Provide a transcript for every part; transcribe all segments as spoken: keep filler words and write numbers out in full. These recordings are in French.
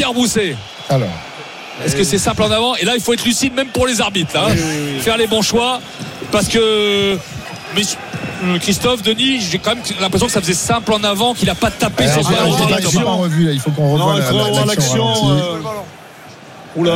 Pierre Brousset. Alors. Est-ce que c'est simple en avant? Et là, il faut être lucide même pour les arbitres. Là, hein. oui, oui, oui. Faire les bons choix. Parce que mais, Christophe, Denis, j'ai quand même l'impression que ça faisait simple en avant, qu'il n'a pas tapé sur son ballon. Il pas revu, là. Il faut qu'on revoie non, l'action. Oula.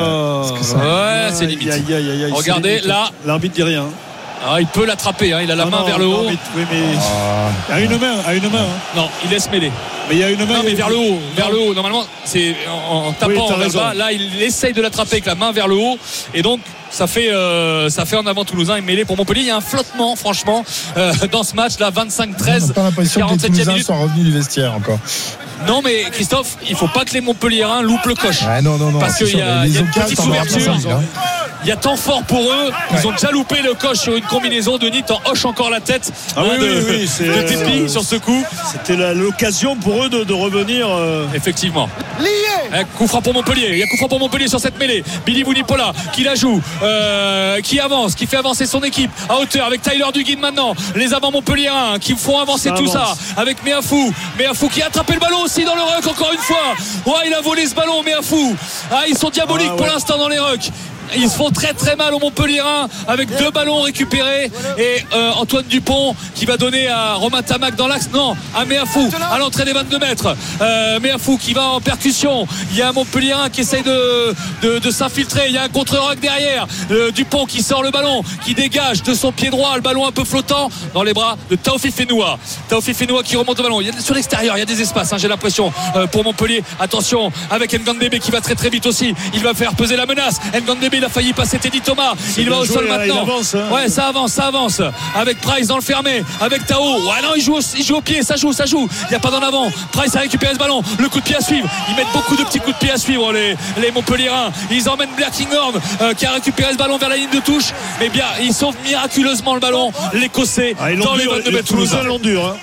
Ouais, c'est limite. Aïe, aïe, aïe, aïe, regardez, là. L'arbitre dit rien. Ah, il peut l'attraper, hein. Il a la non, main non, vers le non, haut. Mais, oui, mais ah. à une main, à une main. Hein. Non, il laisse mêler. Mais il y a une main. Non, mais vers le haut, vers le haut. Normalement, c'est en, en tapant oui, vers bas. Là, il essaye de l'attraper avec la main vers le haut, et donc ça fait, euh, ça fait en avant Toulousain et mêlé pour Montpellier. Il y a un flottement, franchement, euh, dans ce match. Là, vingt-cinq treize. On n'a pas l'impression que les Toulousains sont revenus du vestiaire encore. Non, mais Christophe, il ne faut pas que les Montpelliérains loupent le coche. Ouais, non, non, non. Parce qu'il y a, y a une petite ouverture. Il y a temps fort pour eux. Ils ouais. ont déjà loupé le coche sur une combinaison. Denis, t'en hoche encore la tête ah hein, oui, de, oui, oui, c'est, de Tépi euh, sur ce coup. C'était la, l'occasion pour eux de, de revenir. Euh... Effectivement. Eh, coup franc pour Montpellier. Il y a coup franc pour Montpellier sur cette mêlée. Billy Vunipola qui la joue, euh, qui avance, qui fait avancer son équipe à hauteur avec Tyler Duguid maintenant. Les avants montpelliérains qui font avancer ça tout avance. Ça avec Meafou. Meafou qui a attrapé le ballon aussi dans le ruck encore une fois. Ouais, il a volé ce ballon, Meafou. Ah, ils sont diaboliques ah, ouais. pour l'instant dans les rucks. Ils se font très très mal au Montpelliérain avec deux ballons récupérés et euh, Antoine Dupont qui va donner à Romain Tamac dans l'axe, non, à Meafou à l'entrée des vingt-deux mètres. euh, Meafou qui va en percussion. Il y a un Montpelliérain qui essaye de, de, de s'infiltrer. Il y a un contre-rock derrière. euh, Dupont qui sort le ballon, qui dégage de son pied droit le ballon un peu flottant dans les bras de Taoufik Fenoua. Taoufik Fenoua qui remonte au ballon. Il y a, sur l'extérieur il y a des espaces hein, j'ai l'impression euh, pour Montpellier. Attention avec Ngandébé qui va très très vite aussi. Il va faire peser la menace. Ngandébé il a failli passer Teddy Thomas. C'est il va au sol maintenant. Avance, hein. Ouais, ça avance, ça avance. Avec Price dans le fermé, avec Tao. Ouais, non, il joue, au, il joue au pied, ça joue, ça joue. Il n'y a pas d'en avant. Price a récupéré ce ballon. Le coup de pied à suivre. Ils mettent beaucoup de petits coups de pied à suivre, les, les Montpelliérains. Ils emmènent Blair Kinghorn euh, qui a récupéré ce ballon vers la ligne de touche. Mais bien, ils sauvent miraculeusement le ballon. L'Écossais ah, dans les vingt-deux mètres toulousains. Hein.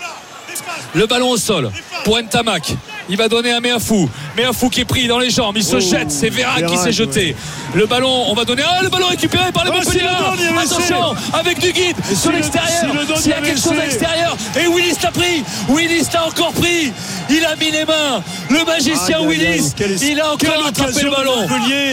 Le ballon au sol pour Ntamak. Il va donner à Meafou. Meafou qui est pris dans les jambes. Il se oh, jette. C'est Vera qui s'est jeté. Ouais. Le ballon, on va donner. Ah, le ballon récupéré par les oh, Montpelliérains. Si attention, avec du guide si sur l'extérieur. Si S'il y a quelque chose à l'extérieur. Et Willis l'a pris. Willis l'a encore pris. Il a mis les mains. Le magicien ah, Willis. Quelle, il a encore attrapé le ballon.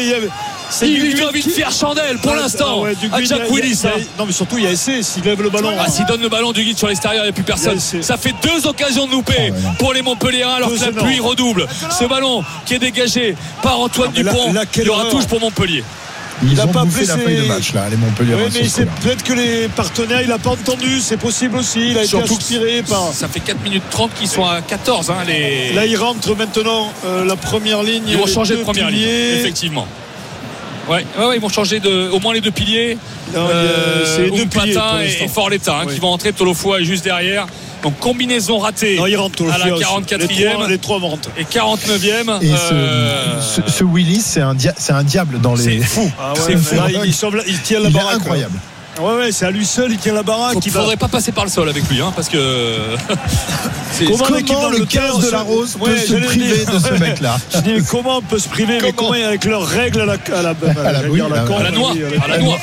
C'est il lui doit une fière chandelle pour l'instant. Ah ouais, à Jack Willis. Hein. Non, mais surtout, il y a essai. S'il lève le ballon. Ah, hein. S'il donne le ballon du guide sur l'extérieur, il n'y a plus personne. A ça fait deux occasions de louper oh, pour les Montpelliérains alors que la pluie redouble. Ce ballon qui est dégagé par Antoine non, Dupont. Là, là, il y aura touche pour Montpellier. Ils il ont pas bouffé la feuille de match là, les Montpelliérains. Oui, mais c'est peut-être que les partenaires, il n'a pas entendu. C'est possible aussi. Il a surtout été aspiré par. Ça fait quatre minutes trente qu'ils sont à quatorze. Hein, les... Là, ils rentrent maintenant euh, la première ligne. Ils vont changer de première ligne. Effectivement. Ouais, ouais, ouais, ils vont changer de, au moins les deux piliers. Non, euh, c'est les deux piliers et, et Forletta hein, oui. qui vont entrer. Tolofoa est juste derrière. Donc combinaison ratée non, il rentre, à la quarante-quatrième les trois vont rentrer. Et quarante-neuvième et euh... ce, ce, ce Willis c'est un, dia- c'est un diable dans les c'est fou, ah ouais, c'est fou. Là, il, il, il tient la il baraque est incroyable là. Ouais ouais c'est à lui seul il tient la baraque. Il ne faudrait va... pas passer par le sol avec lui hein, parce que c'est... comment, comment le quinze de la Rose peut ouais, se priver de ce mec là. Je dis comment on peut se priver mais comment avec leurs règles à la à la, à la, oui, la, à la noix à la noix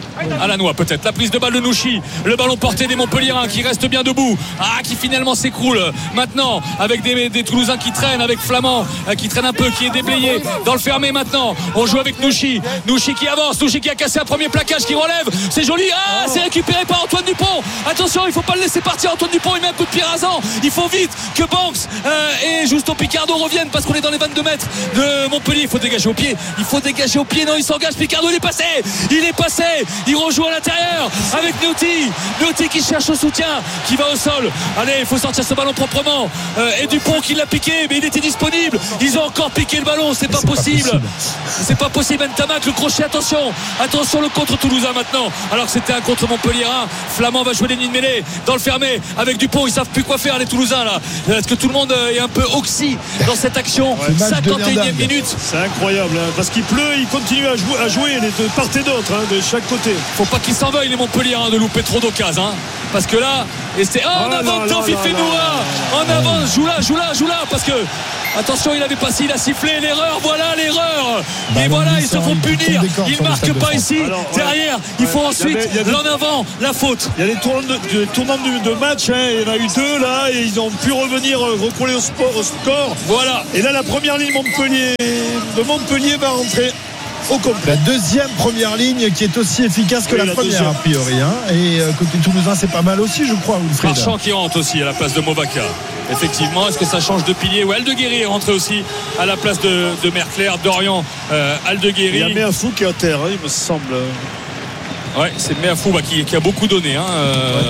à la noix peut-être. La prise de balle de Nouchi, le ballon porté des Montpelliérains qui reste bien debout, ah qui finalement s'écroule maintenant avec des, des Toulousains qui traînent, avec Flamand euh, qui traîne un peu, qui est déblayé dans le fermé maintenant. On joue avec Nouchi, Nouchi qui avance, Nouchi qui a cassé un premier plaquage, qui relève, c'est joli, ah c'est récupéré par Antoine Dupont. Attention, il faut pas le laisser partir. Antoine Dupont il met un coup de pied rasant. Il faut vite que Banks euh, et Justo Picardo reviennent parce qu'on est dans les vingt-deux mètres de Montpellier. Il faut dégager au pied, il faut dégager au pied. Non, il s'engage, Picardo il est passé, il est passé. Il rejoue à l'intérieur avec Nauti Nauti qui cherche au soutien, qui va au sol. Allez, il faut sortir ce ballon proprement. euh, et Dupont qui l'a piqué, mais il était disponible. Ils ont encore piqué le ballon, c'est pas, c'est possible. pas possible c'est pas possible. Ntamak, le crochet, attention attention le contre toulousain maintenant alors que c'était un contre Montpelliérain. Flamand va jouer les lignes mêlées dans le fermé avec Dupont. Ils savent plus quoi faire les Toulousains là. Est-ce que tout le monde est un peu oxy dans cette action? Ouais, cinquante et unième minute. C'est incroyable hein, parce qu'il pleut, il continue à jouer, à jouer les de part et d'autre hein, de chaque côté. Faut pas qu'ils s'en veuillent les Montpelliérains hein, de louper trop d'occasions hein, parce que là et c'est oh, en avant Taoufik Fenoua en avant, joue là joue là joue là parce que Attention, il avait passé, il a sifflé l'erreur, voilà l'erreur. Bah, et voilà, ils ils se font punir. Ils ne marquent pas ici. Alors, derrière, ouais. il faut ouais. ensuite il y avait, il y avait... l'en avant, la faute. Il y a des tournants de, de, tournants de, de match, hein. Il y en a eu deux là et ils ont pu revenir recoller au, sport, au score. Voilà. Et là, la première ligne Montpellier de Montpellier va rentrer au complet. La deuxième première ligne qui est aussi efficace que oui, la, la première deuxième. A priori. Hein. Et euh, côté toulousain, c'est pas mal aussi, je crois. Wilfried. Marchand qui rentre aussi à la place de Movaca. Effectivement, est-ce que ça change de pilier? Ouais, Aldeguerri est rentré aussi à la place de, de Merclair, Dorian, euh, Aldeguerri. Il y a Méafou qui est à terre, hein, il me semble. Ouais, c'est Méafou bah, qui, qui a beaucoup donné. Hein, euh,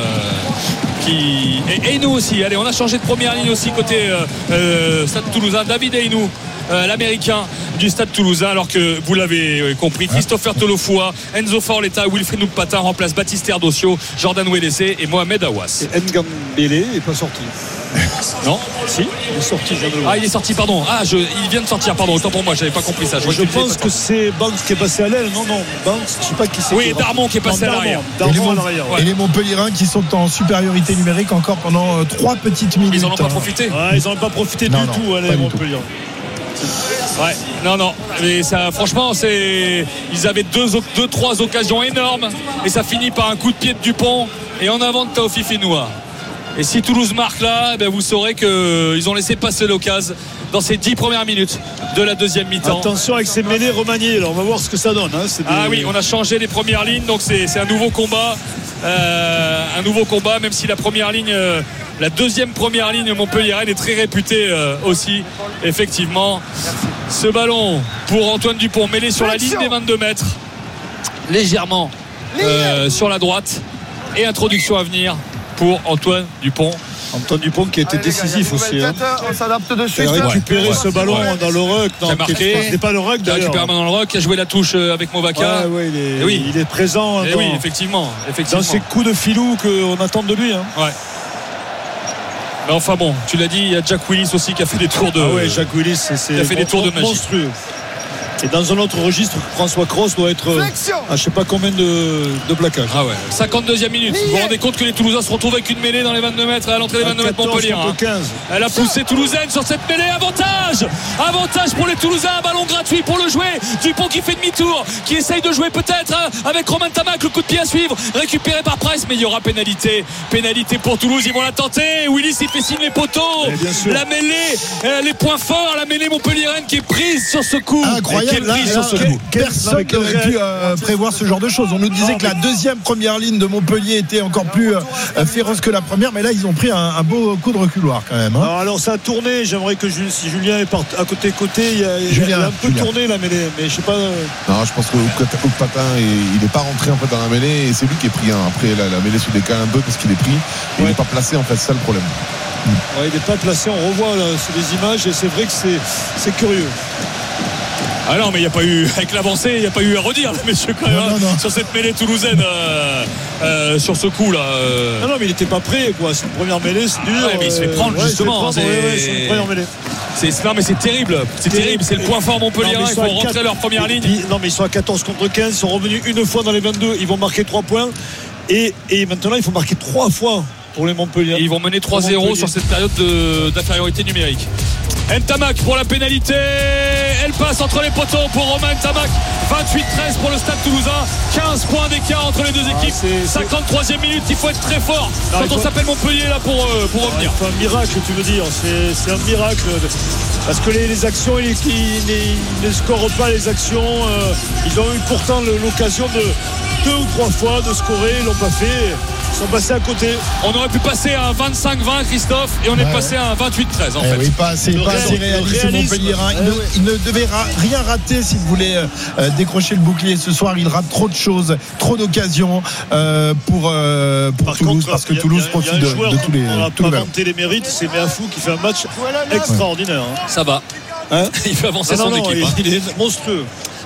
qui... et, et nous aussi. Allez, on a changé de première ligne aussi côté euh, euh, Stade Toulousain. David Eynou. Euh, l'américain du Stade Toulousain, alors que vous l'avez compris, Christopher Tolofoua, Enzo Forletta, Wilfried Noukpatin remplace Baptiste Erdocio, Jordan Ouelessé et Mohamed Awas. Et Ngambélé n'est pas sorti. Non, si il est sorti. Ah, il est sorti, pardon. Ah, je, il vient de sortir, pardon. Autant pour moi, j'avais pas compris ça. Je, je pense que c'est Banks qui est passé à l'aile. Non, non, Banks, je sais pas qui c'est. Oui, Darmon qui est passé non, à l'arrière. Darmon, Darmon à l'arrière. Ouais. Et les Montpelliérains qui sont en supériorité numérique encore pendant euh, trois petites minutes. Ils en ont pas profité. Ouais, ils en ont pas profité non, du non, tout, allez, Montpellier. Ouais, non, non. Mais ça, franchement, c'est. Ils avaient deux, deux, trois occasions énormes. Et ça finit par un coup de pied de Dupont. Et en avant de Taofi Fenoua. Et si Toulouse marque là, ben vous saurez qu'ils ont laissé passer l'occasion dans ces dix premières minutes de la deuxième mi-temps. Attention avec ces mêlées remaniées, là, on va voir ce que ça donne. Hein. Des... Ah oui, on a changé les premières lignes, donc c'est, c'est un nouveau combat. Euh, un nouveau combat, même si la première ligne, euh, la deuxième première ligne montpelliéraine est très réputée euh, aussi. Effectivement, ce ballon pour Antoine Dupont mêlé sur la ligne des vingt-deux mètres, légèrement euh, sur la droite, et introduction à venir pour Antoine Dupont. Antoine Dupont qui a été décisif aussi. Hein. On s'adapte de suite. Il a récupéré ouais, ce ballon ouais. dans le ruck. Qui a marqué. C'était pas le ruck qui a récupéré dans le ruck, qui a joué la touche avec Movaca. Ouais, ouais, il, est, oui. il est présent. Et dans, oui, effectivement, effectivement. Dans ces coups de filou qu'on attend de lui. Hein. Ouais. Mais enfin bon, tu l'as dit, il y a Jack Willis aussi qui a fait des tours de. Ah ouais, Jack Willis, c'est, c'est qui a fait des tours de magie. Monstrueux. Et dans un autre registre, François Cross doit être à je sais pas combien de, de plaquages. Ah ouais. cinquante-deuxième minute. Vous vous rendez compte que les Toulousains se retrouvent avec une mêlée dans les vingt-deux mètres à l'entrée des vingt-deux mètres Montpellier. Hein. Elle a poussé Toulousaine sur cette mêlée. Avantage Avantage pour les Toulousains. Un ballon gratuit pour le jouer. Dupont qui fait demi-tour, qui essaye de jouer peut-être hein, avec Romain Tamac. Le coup de pied à suivre. Récupéré par Price, mais il y aura pénalité. Pénalité pour Toulouse. Ils vont la tenter. Willis il fait signe les poteaux. La mêlée, les points forts. La mêlée montpelliéraine qui est prise sur ce coup. Incroyable. Là, là, sur ce coup. Personne n'aurait pu euh, prévoir ce genre de choses. On nous disait que la deuxième première ligne de Montpellier était encore plus euh, féroce que la première, mais là ils ont pris un, un beau coup de reculoir quand même. Hein. Alors, alors ça a tourné. J'aimerais que si Julien est part, à côté côté, il y a, Julien, il a un peu Julien. tourné la mêlée, mais je sais pas. Euh... Non, je pense que Patin il n'est pas rentré en fait dans la mêlée et c'est lui qui est pris. Hein. Après la, la mêlée se décale un peu parce qu'il est pris. Et ouais. Il n'est pas placé en fait, c'est ça le problème. Ouais, il n'est pas placé. On revoit là, sur les images et c'est vrai que c'est, c'est curieux. Ah non, mais il n'y a pas eu, avec l'avancée, il n'y a pas eu à redire, là, messieurs, quand même, non, non, non. Sur cette mêlée toulousaine, euh, euh, sur ce coup, là. Euh... Non, non, mais il n'était pas prêt, quoi. C'est une première mêlée, c'est dur. Ouais, mais il se fait prendre, euh, justement. Ouais, c'est... Ouais, ouais, c'est une première mêlée. C'est, non, mais c'est terrible. C'est et, terrible. C'est le point fort Montpellier. Il faut rentrer quatre... leur première ligne. Puis, non, mais ils sont à quatorze contre quinze. Ils sont revenus une fois dans les vingt-deux. Ils vont marquer trois points. Et, et maintenant, il faut marquer trois fois pour les Montpellier. Et ils vont mener trois zéro sur cette période de, d'infériorité numérique. Ntamak pour la pénalité, elle passe entre les poteaux pour Romain Ntamak. Vingt-huit treize pour le Stade Toulousain, quinze points d'écart entre les deux équipes. Ah, c'est, cinquante-troisième minute, il faut être très fort non, quand on faut... s'appelle Montpellier là pour, euh, pour ah, revenir. C'est un miracle, tu veux dire, c'est, c'est un miracle parce que les, les actions, ils, ils, ils ne scorent pas les actions. Euh, ils ont eu pourtant l'occasion de deux ou trois fois de scorer, ils l'ont pas fait. Ils sont passés à côté. On aurait pu passer à un vingt-cinq vingt, Christophe, et on est ouais. passé à un vingt-huit treize en eh fait. Oui, pas assez, pas assez réaliste Montpellier. Hein. Il, ne, il ne devait ra- rien rater s'il voulait euh, décrocher le bouclier ce soir. Il rate trop de choses, trop d'occasions euh, pour, euh, pour Toulouse, contre, parce que a, Toulouse a, profite de, de tous les. On n'a pas vanté les mérites, c'est Méafou qui fait un match extraordinaire. Hein. Ça va. Hein il fait avancer ah, son non, équipe. Non, hein. il est monstrueux.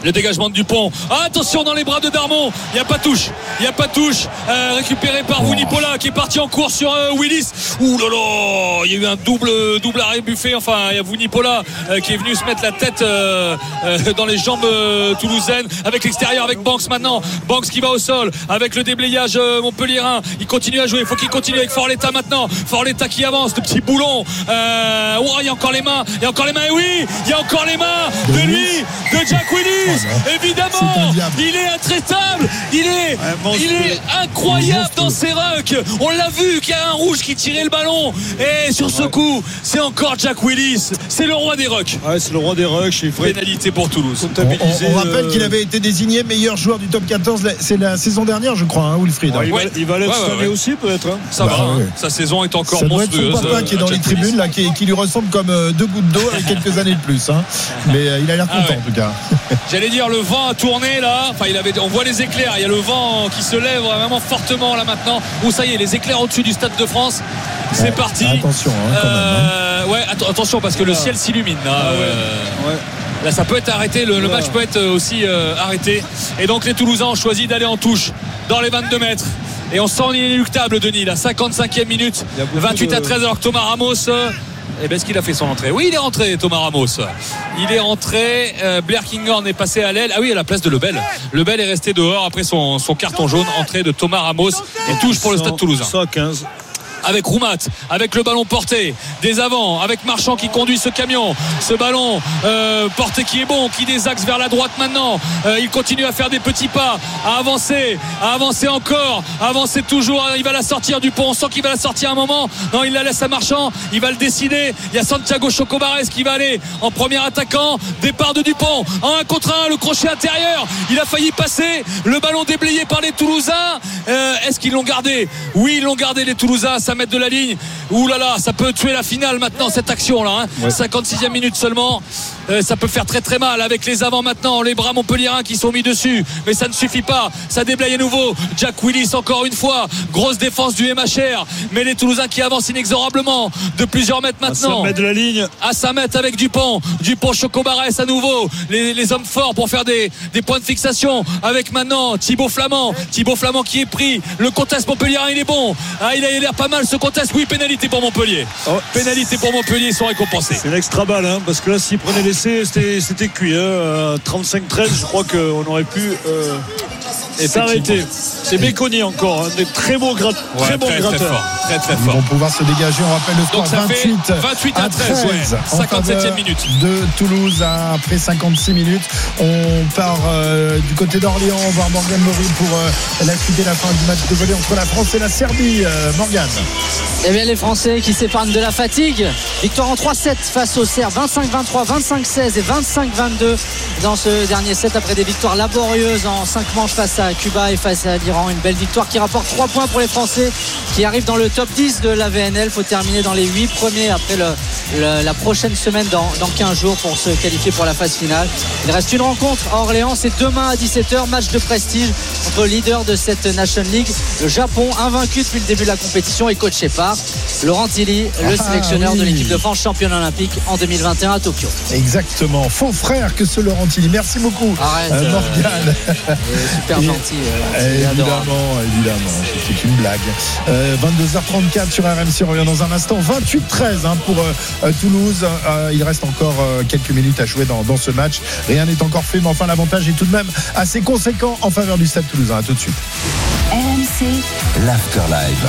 Le dégagement de Dupont. Ah, attention dans les bras de Darmon. Il n'y a pas touche. Il n'y a pas touche. Euh, récupéré par Vunipola qui est parti en course sur euh, Willis. Ouh là là. Il y a eu un double, double arrêt buffet. Enfin, il y a Vunipola euh, qui est venu se mettre la tête euh, euh, dans les jambes euh, toulousaines. Avec l'extérieur, avec Banks maintenant. Banks qui va au sol. Avec le déblayage euh, montpelliérain. Il continue à jouer. Il faut qu'il continue avec Forletta maintenant. Forletta qui avance. Le petit boulon. Euh, oh, il y a encore les mains. Il y a encore les mains. Et oui, il y a encore les mains de lui, de Jack Willis. Évidemment, il est intraitable, il est, il est incroyable dans ses rucks. On l'a vu qu'il y a un rouge qui tirait le ballon. Et sur ce coup, c'est encore Jack Willis. C'est le roi des rucks. Ouais, c'est le roi des rucks. Il faut pénalité pour Toulouse. On, on, on rappelle euh... qu'il avait été désigné meilleur joueur du top quatorze. C'est la saison dernière, je crois, hein, Wilfried. Ouais, il, va, il va l'être ouais, cette année ouais, ouais. aussi, peut-être. Hein. Ça bah, va. Ouais. Hein. Sa saison est encore ça monstrueuse. Doit être son papa qui est dans les tribunes, là, qui, qui lui ressemble comme euh, deux gouttes d'eau avec quelques années de plus. Hein. Mais euh, il a l'air content, ah ouais. en tout cas. J'allais dire, le vent a tourné là. Enfin, il avait, on voit les éclairs. Il y a le vent qui se lève vraiment fortement là maintenant. Où ça y est, les éclairs au-dessus du Stade de France. C'est ouais, parti. Attention, hein, quand euh, même. Hein. Ouais, att- attention parce que le ciel s'illumine. Là, ah ouais. Euh, ouais. Là, ça peut être arrêté. Le, le match peut être aussi euh, arrêté. Et donc, les Toulousains ont choisi d'aller en touche dans les vingt-deux mètres. Et on sent l'inéluctable, Denis. La cinquante-cinquième minute, vingt-huit à treize, alors que Thomas Ramos. Euh, Eh bien, est-ce qu'il a fait son entrée? Oui, il est rentré, Thomas Ramos. Il est rentré. Euh, Blair Kinghorn est passé à l'aile. Ah oui, à la place de Lebel. Lebel est resté dehors après son, son carton jaune. Entrée de Thomas Ramos. Et touche pour le Stade Toulousain. cent quinze Avec Roumat, avec le ballon porté des avants, avec Marchand qui conduit ce camion, ce ballon euh, porté qui est bon, qui désaxe vers la droite maintenant. Euh, il continue à faire des petits pas, à avancer, à avancer encore, à avancer toujours. Il va la sortir du pont, on sent qu'il va la sortir un moment. Non, il la laisse à Marchand, il va le décider. Il y a Santiago Chocobares qui va aller en premier attaquant. Départ de Dupont en un contre un, le crochet intérieur. Il a failli passer, le ballon déblayé par les Toulousains. Euh, est-ce qu'ils l'ont gardé? Oui, ils l'ont gardé les Toulousains. Ça mètre de la ligne. Ouh là là, ça peut tuer la finale maintenant, cette action là. Hein. Ouais. cinquante-sixième minute seulement. Euh, ça peut faire très très mal avec les avants maintenant, les bras montpelliérains qui sont mis dessus. Mais ça ne suffit pas. Ça déblaye à nouveau. Jack Willis encore une fois. Grosse défense du M H R. Mais les Toulousains qui avancent inexorablement de plusieurs mètres maintenant. À cinq mètres de la ligne. À cinq mètres avec Dupont. Dupont Chocobares à nouveau. Les, les hommes forts pour faire des, des points de fixation. Avec maintenant Thibaut Flamand. Thibaut Flamand qui est pris. Le contest montpelliérain, il est bon. Ah, il a l'air pas mal. Ce contest, oui, pénalité pour Montpellier. Oh. Pénalité pour Montpellier, ils sont récompensés. C'est l'extra balle, hein, parce que là, s'ils prenaient l'essai, c'était, c'était cuit. Hein. trente-cinq treize, je crois qu'on aurait pu euh, s'arrêter. C'est Méconi encore, hein, des très bons grat- ouais, très bons très, gratteurs. Très fort, très très fort. Ils vont pouvoir se dégager. On rappelle le score vingt-huit, vingt-huit à treize, ouais. cinquante-septième minute de Toulouse après cinquante-six minutes. On part euh, du côté d'Orléans voir Morgane Maury pour euh, la suite et la fin du match de volley entre la France et la Serbie. euh, Morgane. Eh bien, les Français qui s'épargnent de la fatigue. Victoire en trois sept face aux Serbes, vingt-cinq vingt-trois, vingt-cinq seize et vingt-cinq vingt-deux dans ce dernier set après des victoires laborieuses en cinq manches face à Cuba et face à l'Iran. Une belle victoire qui rapporte trois points pour les Français qui arrivent dans le top dix de la V N L. Il faut terminer dans les huit premiers après le, le, la prochaine semaine dans, dans quinze jours pour se qualifier pour la phase finale. Il reste une rencontre à Orléans, c'est demain à dix-sept heures, match de prestige entre le leader de cette Nation League, le Japon, invaincu depuis le début de la compétition et coaché par Laurent Tilly, le ah, sélectionneur oui. de l'équipe de France, championne olympique en deux mille vingt et un à Tokyo. Exactement, faux frère que ce Laurent Tilly. Merci beaucoup, Arrête, euh, Morgane. Euh, super et, gentil. Euh, évidemment, évidemment, c'est une blague. Euh, vingt-deux heures trente-quatre sur R M C, on revient dans un instant. vingt-huit treize hein, pour euh, Toulouse. Euh, il reste encore euh, quelques minutes à jouer dans, dans ce match. Rien n'est encore fait, mais enfin l'avantage est tout de même assez conséquent en faveur du Stade Toulousain. À tout de suite. R M C, l'Afterlife.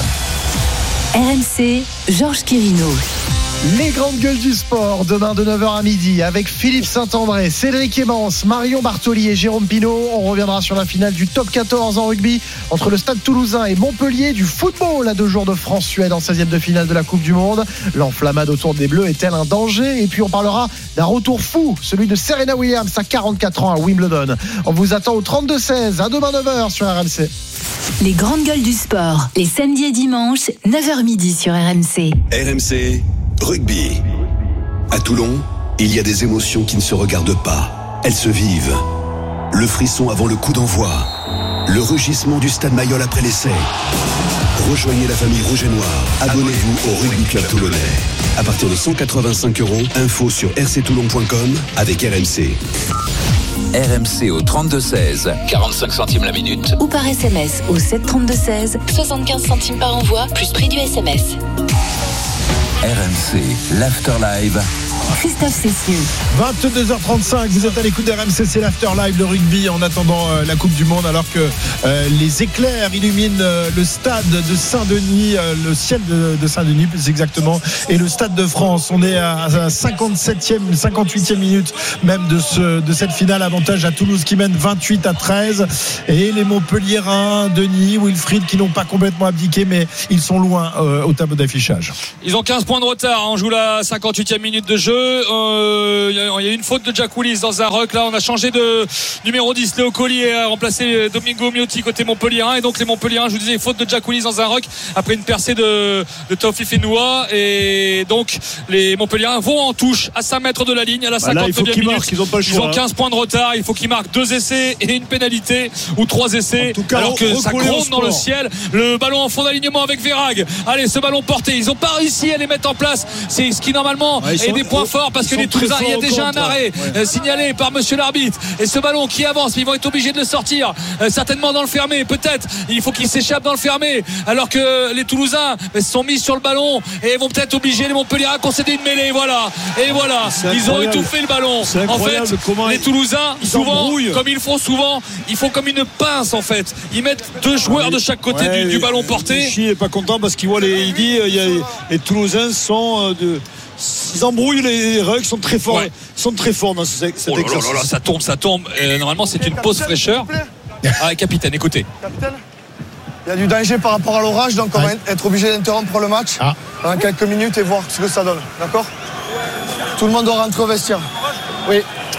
R M C, Georges Quirino. Les grandes gueules du sport, demain de neuf heures à midi, avec Philippe Saint-André, Cédric Emmance, Marion Bartoli et Jérôme Pinault. On reviendra sur la finale du top quatorze en rugby entre le Stade Toulousain et Montpellier. Du football à deux jours de France-Suède en seizième de finale de la Coupe du Monde. L'enflammade autour des Bleus est-elle un danger? Et puis on parlera d'un retour fou, celui de Serena Williams à quarante-quatre ans à Wimbledon. On vous attend au trente-deux seize, à demain neuf heures sur R M C. Les grandes gueules du sport, les samedis et dimanches, neuf heures midi sur R M C. R M C Rugby. À Toulon, il y a des émotions qui ne se regardent pas. Elles se vivent. Le frisson avant le coup d'envoi. Le rugissement du stade Mayol après l'essai. Rejoignez la famille rouge et noire. Abonnez-vous au Rugby Club Toulonnais. À partir de cent quatre-vingt-cinq euros, info sur r c toulon point com avec R M C. R M C au trente-deux seize, quarante-cinq centimes la minute. Ou par S M S au sept trente-deux seize, soixante-quinze centimes par envoi, plus prix du S M S. R M C, l'Afterlive. Christophe Cessieux. vingt-deux heures trente-cinq, vous êtes à l'écoute d'R M C, c'est l'Afterlive, le rugby en attendant euh, la Coupe du Monde, alors que euh, les éclairs illuminent euh, le stade de Saint-Denis, euh, le ciel de, de Saint-Denis plus exactement, et le stade de France. On est à la cinquante-septième, cinquante-huitième minute même de, ce, de cette finale, avantage à Toulouse qui mène vingt-huit à treize, et les Montpelliérains, Denis, Wilfried qui n'ont pas complètement abdiqué, mais ils sont loin euh, au tableau d'affichage. Ils ont quinze points de retard, on joue la cinquante-huitième minute de jeu. Il euh, y, y a une faute de Jack Willis dans un ruck. Là, on a changé de numéro dix. Léo Collier a remplacé Domingo Miotti côté Montpelliérain. Et donc, les Montpelliérains, je vous disais, faute de Jack Willis dans un ruck après une percée de, de Taoufik Fenoua. Et donc, les Montpelliérains vont en touche à cinq mètres de la ligne à la cinquante-neuvième minute. Marquent, ils, ont pas le choix, ils ont quinze hein. points de retard. Il faut qu'ils marquent deux essais et une pénalité ou trois essais. En tout cas, alors que ça gronde dans le ciel. Le ballon en fond d'alignement avec Verhaeghe. Allez, ce ballon porté. Ils n'ont pas réussi à les mettre en place. C'est ce qui, normalement, ouais, est des points forts parce que les Toulousains, il y a déjà un arrêt ouais. euh, signalé par monsieur l'arbitre. Et ce ballon qui avance, ils vont être obligés de le sortir. Euh, certainement dans le fermé. Peut-être. Il faut qu'ils s'échappent dans le fermé. Alors que les Toulousains se sont mis sur le ballon et vont peut-être obliger les Montpellier à concéder une mêlée. Voilà. Et voilà. Ils ont étouffé le ballon. En fait, les Toulousains, souvent, comme ils font souvent, ils font comme une pince en fait. Ils mettent deux joueurs de chaque côté ouais, du, du ballon porté. Chi est pas content parce qu'il voit les, il dit, il y a, les Toulousains sont de ils embrouillent les rucks, ils sont très forts, ouais. ils sont très forts dans ce, cet oh là exercice. Là là, ça tombe, ça tombe. Euh, normalement, c'est une pause fraîcheur. Ah, capitaine, écoutez. Capitaine, il y a du danger par rapport à l'orage, donc on va être obligé d'interrompre le match ah. pendant quelques minutes et voir ce que ça donne. D'accord ? Tout le monde doit rentrer au vestiaire. Oui.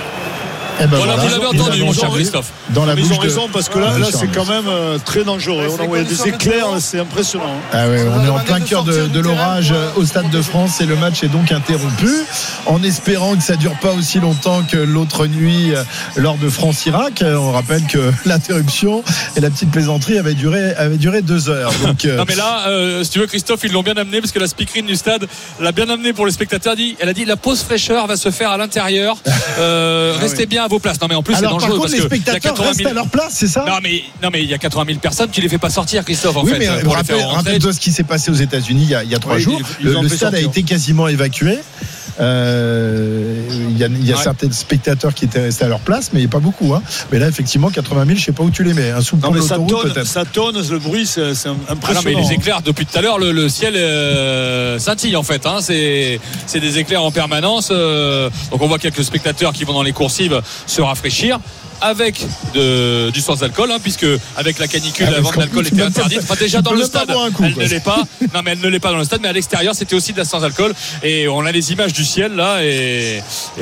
Eh ben voilà, voilà, vous l'avez entendu, mon cher Christophe. Dans la ils bouche ont raison de... parce que là, là c'est quand même euh, très dangereux. On a envoyé des éclairs, c'est impressionnant. Ah ouais, on est en plein cœur de, de l'orage au Stade de France et le match est donc interrompu en espérant que ça dure pas aussi longtemps que l'autre nuit lors de France-Irak. On rappelle que l'interruption et la petite plaisanterie avaient duré, avaient duré deux heures. Donc, euh... non mais là, euh, si tu veux Christophe, ils l'ont bien amené parce que la speakerine du stade l'a bien amené pour les spectateurs. Dit, elle a dit la pause fraîcheur va se faire à l'intérieur. Euh, ah restez ouais. bien à vos places. Non mais en plus alors, c'est dangereux par contre, parce les spectateurs restent mille... à leur place, c'est ça ? Non mais non mais il y a quatre-vingt mille personnes, tu les fais pas sortir, Christophe. En oui, fait, mais rappelle, rappelle-toi ce qui s'est passé aux États-Unis il y a, il y a trois oui, jours. Ils, ils le, le stade sortir. a été quasiment évacué. Euh, il y a, il y a ouais. certains spectateurs qui étaient restés à leur place, mais il n'y a pas beaucoup. Hein. Mais là, effectivement, quatre-vingt mille, je ne sais pas où tu les mets. Un sous le pont de l'autoroute, peut-être. Ça tonne, le bruit, c'est, c'est impressionnant. Ah non, mais les éclairs, depuis tout à l'heure, le, le ciel euh, scintille en fait. Hein. C'est, c'est des éclairs en permanence. Euh, donc on voit quelques spectateurs qui vont dans les coursives se rafraîchir. Avec de, du sans-alcool, hein, puisque avec la canicule, ah, la vente d'alcool était interdite. Enfin, déjà dans le stade, coup, elle quoi. ne l'est pas. Non, mais elle ne l'est pas dans le stade, mais à l'extérieur, c'était aussi de la sans-alcool. Et on a les images du ciel là, et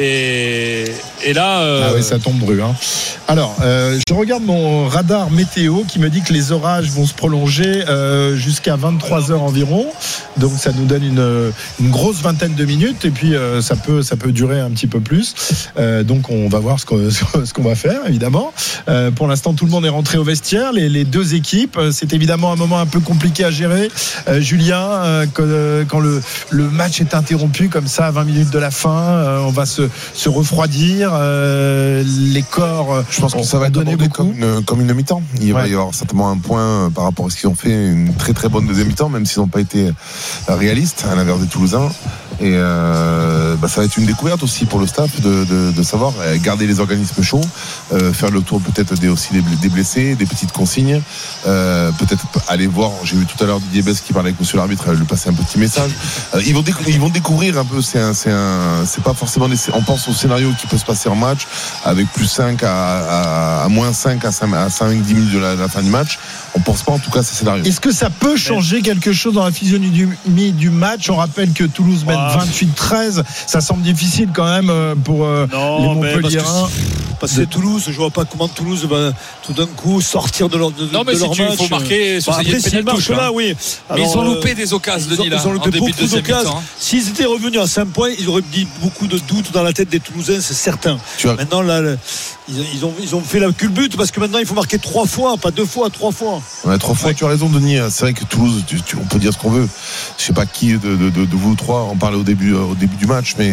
et, et là. Euh... Ah oui, ça tombe bru. Hein. Alors, euh, je regarde mon radar météo qui me dit que les orages vont se prolonger euh, jusqu'à vingt-trois heures environ. Donc, ça nous donne une, une grosse vingtaine de minutes, et puis euh, ça peut ça peut durer un petit peu plus. Euh, donc, on va voir ce qu'on, ce qu'on va faire. Évidemment, euh, pour l'instant tout le monde est rentré au vestiaire, les, les deux équipes, c'est évidemment un moment un peu compliqué à gérer, euh, Julien, euh, quand, euh, quand le, le match est interrompu comme ça à vingt minutes de la fin, euh, on va se, se refroidir, euh, les corps, je pense que ça va donner beaucoup comme une, comme une mi-temps, il ouais. va y avoir certainement un point par rapport à ce qu'ils ont fait, une très très bonne deuxième mi-temps, même s'ils n'ont pas été réalistes à l'inverse des Toulousains. Et euh, bah ça va être une découverte aussi pour le staff de, de, de savoir garder les organismes chauds, euh, faire le tour peut-être des, aussi des blessés, des petites consignes, euh, peut-être aller voir, j'ai vu tout à l'heure Didier Besse qui parlait avec monsieur l'arbitre, lui passer un petit message. Euh, ils, vont déc- ils vont découvrir un peu, c'est, un, c'est, un, c'est pas forcément des, on pense au scénario qui peut se passer en match avec plus cinq à, à, à moins cinq à cinq dix minutes de la, de la fin du match. On pense pas en tout cas à ces scénarios. Est-ce que ça peut changer quelque chose dans la physionomie du match ? On rappelle que Toulouse mène vingt-huit treize, ça semble difficile quand même pour euh, non, les Montpelliérains. Parce que, parce que c'est Toulouse, je vois pas comment Toulouse va tout d'un coup sortir de leur de, non, mais de si leur tu, match. Il faut marquer sur bah, ces pénales touches là, oui. Alors, mais ils ont loupé des occasions de Nîmes. Ils ont loupé beaucoup d'occasions. S'ils étaient revenus à cinq points, ils auraient dit beaucoup de doutes dans la tête des Toulousains, c'est certain. As... Maintenant là, ils, ils, ont, ils ont fait la culbute parce que maintenant il faut marquer trois fois, pas deux fois, trois fois. Ouais, trois fois. Ouais. Tu as raison, Denis. C'est vrai que Toulouse, tu, tu, on peut dire ce qu'on veut. Je sais pas qui de, de, de, de vous trois en parlait au début, au début du match, mais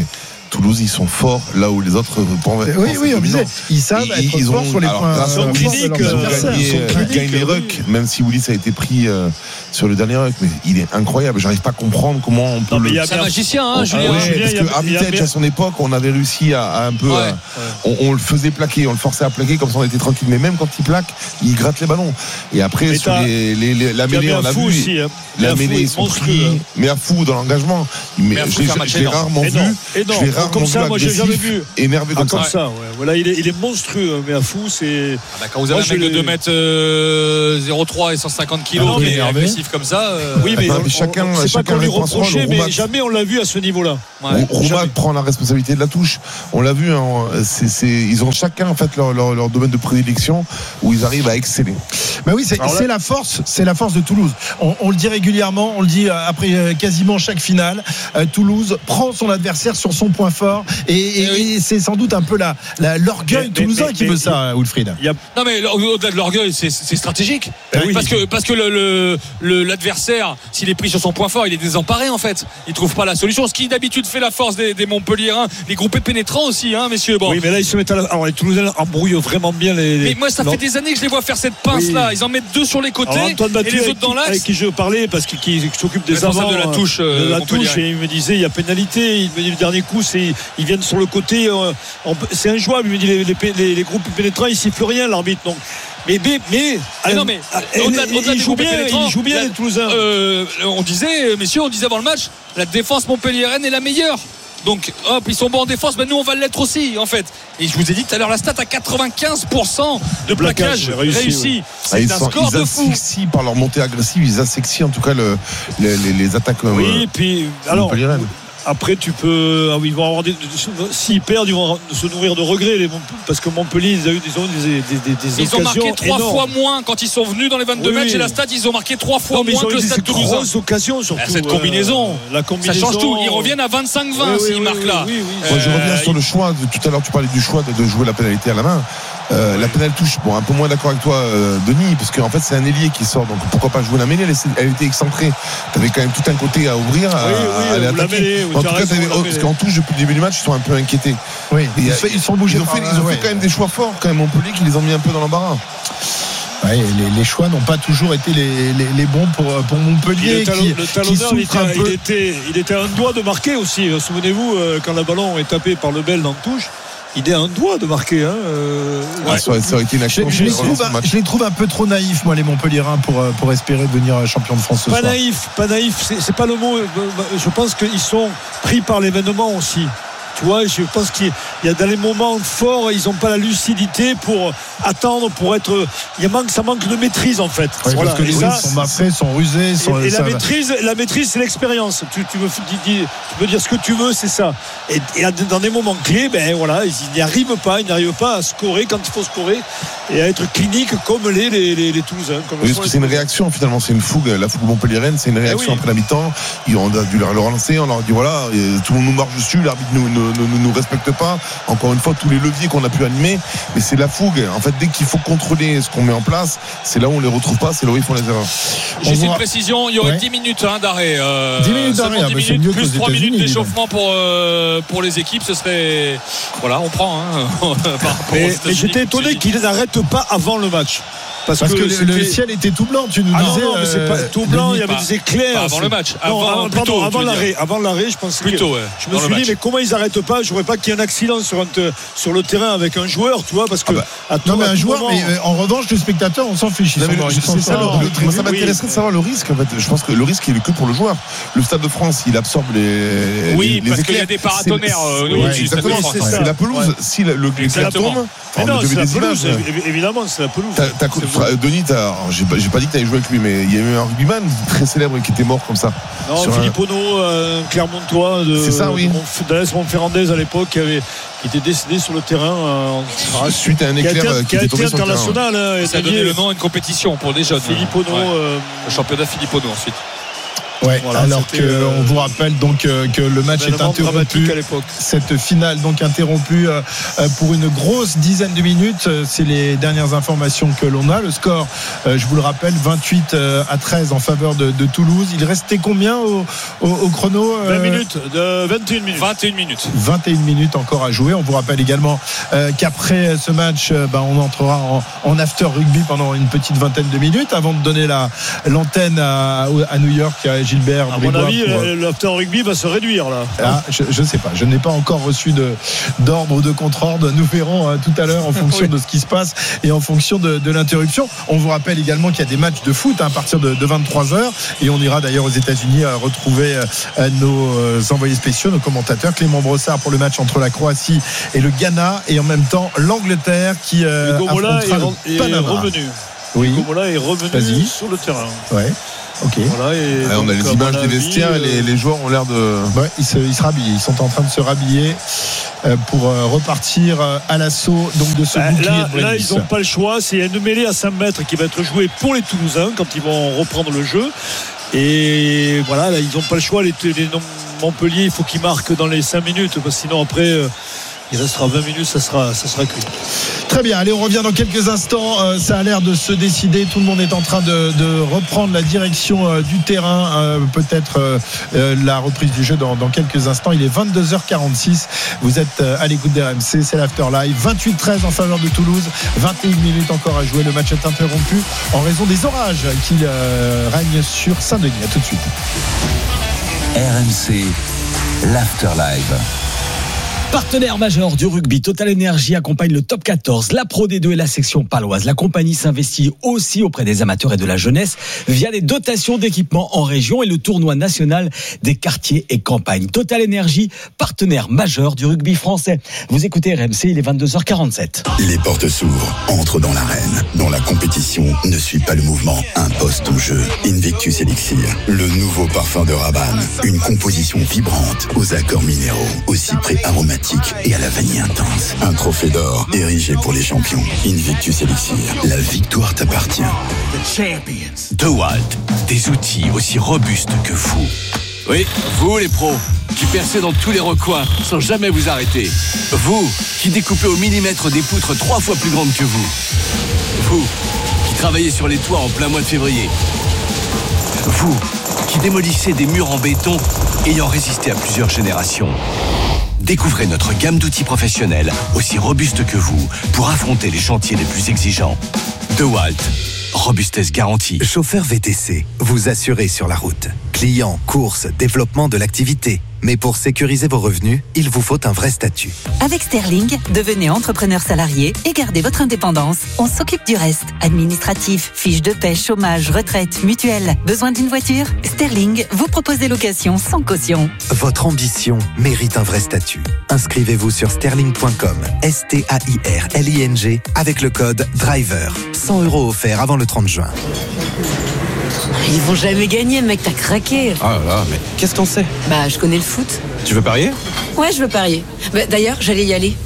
Toulouse, ils sont forts là où les autres pensent. Oui, oui, on disait, ils savent ils, être ils forts ont, sur les alors, points. grâce euh, au forts clinique, de leurs ils ont adversaires. gagné, Ils sont euh, cliniques, gagné les oui. rucks, même si Willis a été pris euh, sur le dernier ruck, mais il est incroyable. J'arrive pas à comprendre comment on peut. Non, mais le... il y a C'est un bien- magicien, hein, Ah Julien. ouais, Julien, parce il y a- que Armitage, il y a- à son époque, on avait réussi à, à un peu. Ouais. à- on, on le faisait plaquer, on le forçait à plaquer comme ça on était tranquille. Mais même quand il plaque, il gratte les ballons. Et après, Mais sur t'as- les, les, les- la Il y a mêlée, on l'a Méafou vu. aussi. Hein. La Méafou mêlée, est ils sont monstrueux, pris. hein. Mais à fou dans l'engagement. Mais Méafou je fait un l'ai- match je l'ai énorme. rarement vu. Énorme, énorme. Je l'ai rarement Comme ça, vu moi, j'ai jamais agressif, vu. énervé Ah, comme comme ça. ça, ouais. Voilà, il est, il est monstrueux, mais à fou, c'est. Ah bah, quand vous avez Moi, un mec je de l'ai- deux mètres euh, zéro trois et cent cinquante kilos, Ah non, mais mais énervé. agressif comme ça. euh, Oui, mais, Non, on- mais chacun- on- c'est pas chacun qu'on lui répond à son rôle. reprochait, mais Roumac- jamais on l'a vu à ce niveau-là. ouais. Roumac jamais. prend la responsabilité de la touche. On l'a vu, hein, c'est, c'est, ils ont chacun en fait leur, leur, leur domaine de prédilection où ils arrivent à exceller. Mais oui, c'est, Alors là- c'est la force, c'est la force de Toulouse. On, on le dit régulièrement, on le dit euh, après euh, quasiment chaque finale. Euh, Toulouse prend son adversaire sur son point fort, et, et- Eh oui. et c'est sans doute un peu la, la- l'orgueil Mais- toulousain mais- qui mais- veut ça, Wilfried. Il y a Non mais au- au-delà de l'orgueil, c'est, c'est stratégique. Ben oui. Parce que parce que le, le- le- l'adversaire, s'il est pris sur son point fort, il est désemparé en fait. Il trouve pas la solution. Ce qui d'habitude fait la force des, des Montpelliérains, les groupés pénétrants aussi, hein, messieurs. Bon. Oui, mais là, ils se mettent à la. Alors, les Toulousains embrouillent vraiment bien les. Mais moi, ça leur- fait des années que je les vois faire cette pince-là. Oui. Ils en mettent deux sur les côtés Alors, Antoine et Battu, les avec, autres dans qui- avec l'axe. qui je parlais, parce qu'il qui s'occupe des Responsable avants de la euh, touche, euh, de la Montpellier. touche, et il me disait il y a pénalité. Il me dit le dernier coup, c'est ils viennent sur le côté, euh, on peut- c'est injouable. Il me dit les, les, les, les groupes pénétrants, ils sifflent rien, l'arbitre. Donc, mais mais mais, Mais non, mais euh, au-delà- il- au-delà il des joue groupes bien, pénétrants, il joue bien la- les Toulousains. Euh, on disait, messieurs, on disait avant le match, la défense montpelliéraine est la meilleure. Donc, hop, ils sont bons en défense. Ben, nous, on va l'être aussi, en fait. Et je vous ai dit tout à l'heure, la stat à quatre-vingt-quinze pour cent de plaquage, Plaquage réussi, réussi. oui. Ah, C'est ils, un sont, score ils de fou. asphyxient par leur montée agressive, ils asphyxient en tout cas le, les, les, les attaques. euh, Oui, et puis alors. montpelliéraines. Après, tu peux. Ah oui, ils vont avoir des. S'ils perdent, ils vont se nourrir de regrets. Les, parce que Montpellier, ils ont eu des, des, des, des Ils ont marqué occasions trois énormes. fois moins quand ils sont venus dans les vingt-deux Oui, matchs. oui. Et la stat, ils ont marqué trois fois Non, mais ils moins ont que eu le des Stade Toulousain. grosses occasions, surtout. Ah, cette combinaison. euh, la Ça combinaison. change tout. Ils reviennent à vingt-cinq vingt Oui, oui, s'ils oui, marquent oui, là. oui, oui. Moi, je Euh, reviens sur le choix. De, tout à l'heure, tu parlais du choix de, de jouer la pénalité à la main. Euh, La pénale touche, bon, un peu moins d'accord avec toi, euh, Denis, parce qu'en fait, c'est un ailier qui sort. Donc, pourquoi pas jouer la mêlée? Elle, elle était excentrée. T'avais quand même tout un côté à ouvrir, à, Oui, oui, à aller ou la attaquer. mêlée, ou En tu tout as cas, raison, t'avais- la oh, mêlée. parce qu'en touche, depuis le début du match, ils sont un peu inquiétés. Oui, Et, ils, euh, sont- ils sont bougés Ils ont, par fait, là, ils ont ouais. fait quand même des choix forts, quand même, Montpellier, qui les ont mis un peu dans l'embarras. Ouais, les, les choix n'ont pas toujours été les, les, les bons pour, pour Montpellier, Le, talon- qui, le qui talonneur, il souffre un était, il, peu. était, il était à un doigt de marquer aussi. Euh, Souvenez-vous, euh, quand le ballon est tapé par le Bel dans le touche, il est à un doigt de marquer. Hein, euh, Ouais, ça, aurait, ça aurait été une Je, action. je les pour trouve, relancer le match. je les trouve un peu trop naïfs, moi, les Montpelliérains, pour, euh, pour espérer devenir champion de France ce Pas soir. naïf, pas naïf, c'est, c'est pas le mot. Je pense qu'ils sont pris par l'événement aussi. Tu vois, je pense qu'il y a dans les moments forts, ils n'ont pas la lucidité pour attendre, pour être. Il manque, ça manque de maîtrise en fait. Ouais, Voilà. parce que Et les ça, autres sont maffrés, sont rusés. Sont, et, et ça la va. maîtrise, la maîtrise, c'est l'expérience. Tu, tu, me, dis- dis- tu peux dire ce que tu veux, c'est ça. Et, et dans des moments clés, ben voilà, ils n'y arrivent pas, ils n'arrivent pas à scorer quand il faut scorer et à être clinique comme les les, les, les Toulousains. Comme Oui, le parce sont que les c'est une Toulousains. réaction finalement, c'est une fougue. La fougue montpelliéraine, c'est une réaction oui. après la mi-temps. Ils ont dû leur le relancer, on leur dit voilà, et tout le monde nous marche dessus, l'arbitre ne nous, nous, nous, nous respecte pas. Encore une fois, tous les leviers qu'on a pu animer, mais c'est la fougue. En fait, dès qu'il faut contrôler ce qu'on met en place, c'est là où on les retrouve pas, c'est là où ils font les erreurs. Juste On une voit- précision, il y aurait Ouais. dix minutes hein, d'arrêt. euh, dix minutes seulement d'arrêt, dix ah bah, c'est minutes, mieux plus qu'aux trois minutes États-Unis, d'échauffement pour, euh, pour les équipes, ce serait. Voilà, on prend. Hein, par rapport aux Mais, mais États-Unis, j'étais étonné je me suis dit. qu'ils n'arrêtent pas avant le match. Parce, Parce que, le, le c'était- ciel était tout blanc, tu nous Ah non, disais. non, mais c'est pas euh, tout blanc, Denis, il y avait pas- des éclairs. pas avant c'est- le match, Non, avant- avant, plutôt, pardon, tu avant veux dire. l'arrêt. Avant l'arrêt, je pense Plutôt, que. ouais, Je me dans suis le dit, match. mais comment ils n'arrêtent pas? Je ne voudrais pas qu'il y ait un accident sur, un te- sur le terrain avec un joueur, tu vois, parce que. Ah bah, à tout- Non, mais à un tout joueur, moment- mais euh, en revanche, le spectateur, on s'en fiche. Ils Non, sont mais dans- le- ils sont c'est ça, dans- le- dans- le- moi, ça oui. m'intéresserait de savoir le risque. En fait, je pense que le risque il est que pour le joueur. Le Stade de France, il absorbe les. Oui, les, parce les qu'il y a éclairs. des paratonnerres, C'est- euh, au oui, niveau du exactement. Stade de France, C'est ouais. la pelouse. Ouais. Si le, le l'éclair Exactement. tombe, Mais enfin, non, vous c'est devez la des pelouse, images. évi- évidemment, c'est la pelouse. T'as- t'as- C'est Fra- Denis, t'as- alors, j'ai pas, j'ai pas dit que t'avais joué avec lui, mais il y a eu un rugbyman très célèbre qui était mort comme ça. Non, Sur un- Philippe Ono, euh, Clermontois de, C'est ça, oui. de Montf- d'Alès Montferrandez à l'époque, qui, avait, qui était décédé sur le terrain euh, en- Suite à un qui a éclair été, euh, qui qui a était été tombé sur le terrain. international. hein, et Ça a Daniel- donné le nom à une compétition pour des jeunes. Philippe Ono. Ouais. euh, Le championnat Philippe Ono ensuite. Ouais, voilà, alors que euh, on vous rappelle donc euh, que le match est interrompu. À l'époque. Cette finale donc interrompue euh, pour une grosse dizaine de minutes. C'est les dernières informations que l'on a. Le score, euh, je vous le rappelle, vingt-huit à treize en faveur de, de Toulouse. Il restait combien au, au, au chrono euh... vingt minutes, de vingt et une minutes. vingt et une minutes. vingt et une minutes encore à jouer. On vous rappelle également euh, qu'après ce match, euh, bah, on entrera en, en after rugby pendant une petite vingtaine de minutes avant de donner la, l'antenne à, à New York à Gilbert. À mon avis, pour... l'after rugby va se réduire là. Ah, je ne sais pas. Je n'ai pas encore reçu de, d'ordre ou de contre-ordre. Nous verrons euh, tout à l'heure en fonction oui. de ce qui se passe et en fonction de, de l'interruption. On vous rappelle également qu'il y a des matchs de foot hein, à partir de, de vingt-trois heures et on ira d'ailleurs aux États-Unis à retrouver euh, nos euh, envoyés spéciaux, nos commentateurs. Clément Brossard pour le match entre la Croatie et le Ghana et en même temps l'Angleterre qui euh, affrontera est, re- le Panama. Est revenu. Oui. Gomola est revenu Vas-y. sur le terrain. Ouais. Ok. Voilà, et ouais, on a les images des vestiaires et les, les joueurs ont l'air de. Ouais, ils se, ils se rhabillent. Ils sont en train de se rhabiller pour repartir à l'assaut donc de ce bah, bouclier là, de là, ils n'ont pas le choix. C'est une mêlée à cinq mètres qui va être jouée pour les Toulousains quand ils vont reprendre le jeu. Et voilà, là, ils n'ont pas le choix. Les, les Montpellier, il faut qu'ils marquent dans les cinq minutes parce que sinon après. Euh, Il restera vingt minutes, ça sera, ça sera cuit. Très bien, allez, on revient dans quelques instants. Euh, ça a l'air de se décider. Tout le monde est en train de, de reprendre la direction euh, du terrain. Euh, peut-être euh, euh, la reprise du jeu dans, dans quelques instants. Il est vingt-deux heures quarante-six. Vous êtes euh, à l'écoute d'R M C, c'est l'After Live. vingt-huit treize en faveur de Toulouse. vingt et une minutes encore à jouer. Le match est interrompu en raison des orages qui euh, règnent sur Saint-Denis. À tout de suite. R M C, l'After Live. Partenaire majeur du rugby, Total Energy accompagne le top quatorze, la Pro D deux et la section paloise. La compagnie s'investit aussi auprès des amateurs et de la jeunesse via des dotations d'équipements en région et le tournoi national des quartiers et campagnes. Total Energy, partenaire majeur du rugby français. Vous écoutez R M C, il est vingt-deux heures quarante-sept. Les portes s'ouvrent, entre dans l'arène, dont la compétition ne suit pas le mouvement, impose ton jeu. Invictus Elixir, le nouveau parfum de Rabanne, une composition vibrante aux accords minéraux, au cyprès aromatique et à la vanille intense. Un trophée d'or érigé pour les champions. Invictus Elixir, la victoire t'appartient. DeWalt, des outils aussi robustes que vous. Oui, vous les pros, qui percez dans tous les recoins sans jamais vous arrêter. Vous, qui découpez au millimètre des poutres trois fois plus grandes que vous. Vous, qui travaillez sur les toits en plein mois de février. Vous, qui démolissez des murs en béton ayant résisté à plusieurs générations. Découvrez notre gamme d'outils professionnels aussi robustes que vous pour affronter les chantiers les plus exigeants. DeWalt, robustesse garantie. Chauffeur V T C, vous assurez sur la route. Clients, courses, développement de l'activité. Mais pour sécuriser vos revenus, il vous faut un vrai statut. Avec Sterling, devenez entrepreneur salarié et gardez votre indépendance. On s'occupe du reste. Administratif, fiches de paie, chômage, retraite, mutuelle. Besoin d'une voiture ? Sterling vous propose des locations sans caution. Votre ambition mérite un vrai statut. Inscrivez-vous sur sterling point com, S T A I R L I N G, avec le code DRIVER. cent euros offerts avant le trente juin. Ils vont jamais gagner, mec, t'as craqué. Ah là là, mais qu'est-ce qu'on sait ? Bah, je connais le foot. Tu veux parier ? Ouais, je veux parier. Bah, d'ailleurs, j'allais y aller.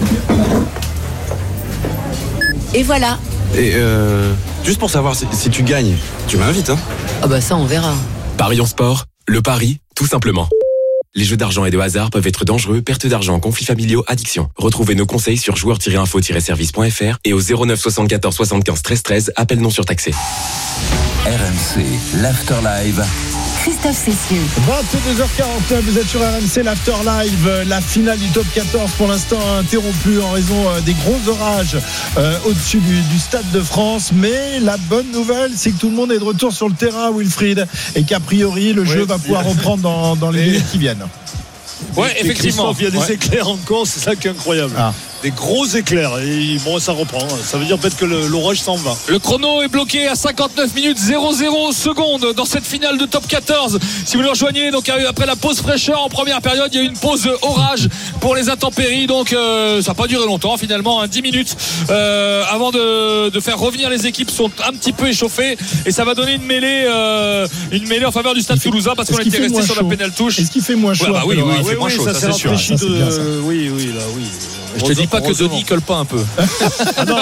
Et voilà. Et euh, juste pour savoir si, si tu gagnes, tu m'invites, hein ? Ah bah ça, on verra. Paris en sport, le pari, tout simplement. Les jeux d'argent et de hasard peuvent être dangereux, perte d'argent, conflits familiaux, addiction. Retrouvez nos conseils sur joueurs tiret info tiret service point f r et au zéro neuf soixante-quatorze soixante-quinze treize treize, appel non surtaxé. R M C, l'After Live. Christophe Cessieux. vingt-deux heures quarante-neuf, vous êtes sur R M C, l'After Live. La finale du top quatorze pour l'instant interrompue en raison des gros orages euh, au-dessus du, du Stade de France. Mais la bonne nouvelle, c'est que tout le monde est de retour sur le terrain, Wilfried, et qu'a priori le oui, jeu va pouvoir reprendre dans, dans les minutes qui viennent. Ouais, et effectivement. Il y a des ouais. éclairs encore, c'est ça qui est incroyable. Ah. Des gros éclairs. Et bon, ça reprend. Ça veut dire peut-être que le, l'orage s'en va. Le chrono est bloqué à cinquante-neuf minutes zéro zéro secondes dans cette finale de top quatorze. Si vous nous rejoignez, donc après la pause fraîcheur en première période, il y a eu une pause orage pour les intempéries. Donc euh, ça n'a pas duré longtemps finalement, hein, dix minutes euh, avant de, de faire revenir les équipes sont un petit peu échauffées et ça va donner une mêlée, euh, une mêlée en faveur du Stade Toulousain parce qu'on était resté sur la pénale touche. Est-ce qu'il fait moins chaud? Ouais, bah oui, oui, il oui, fait moins oui, chaud, ça, ça, c'est c'est sûr. De... Oui, oui, là, oui. Je te dis pas que Denis colle pas un peu. Ah non,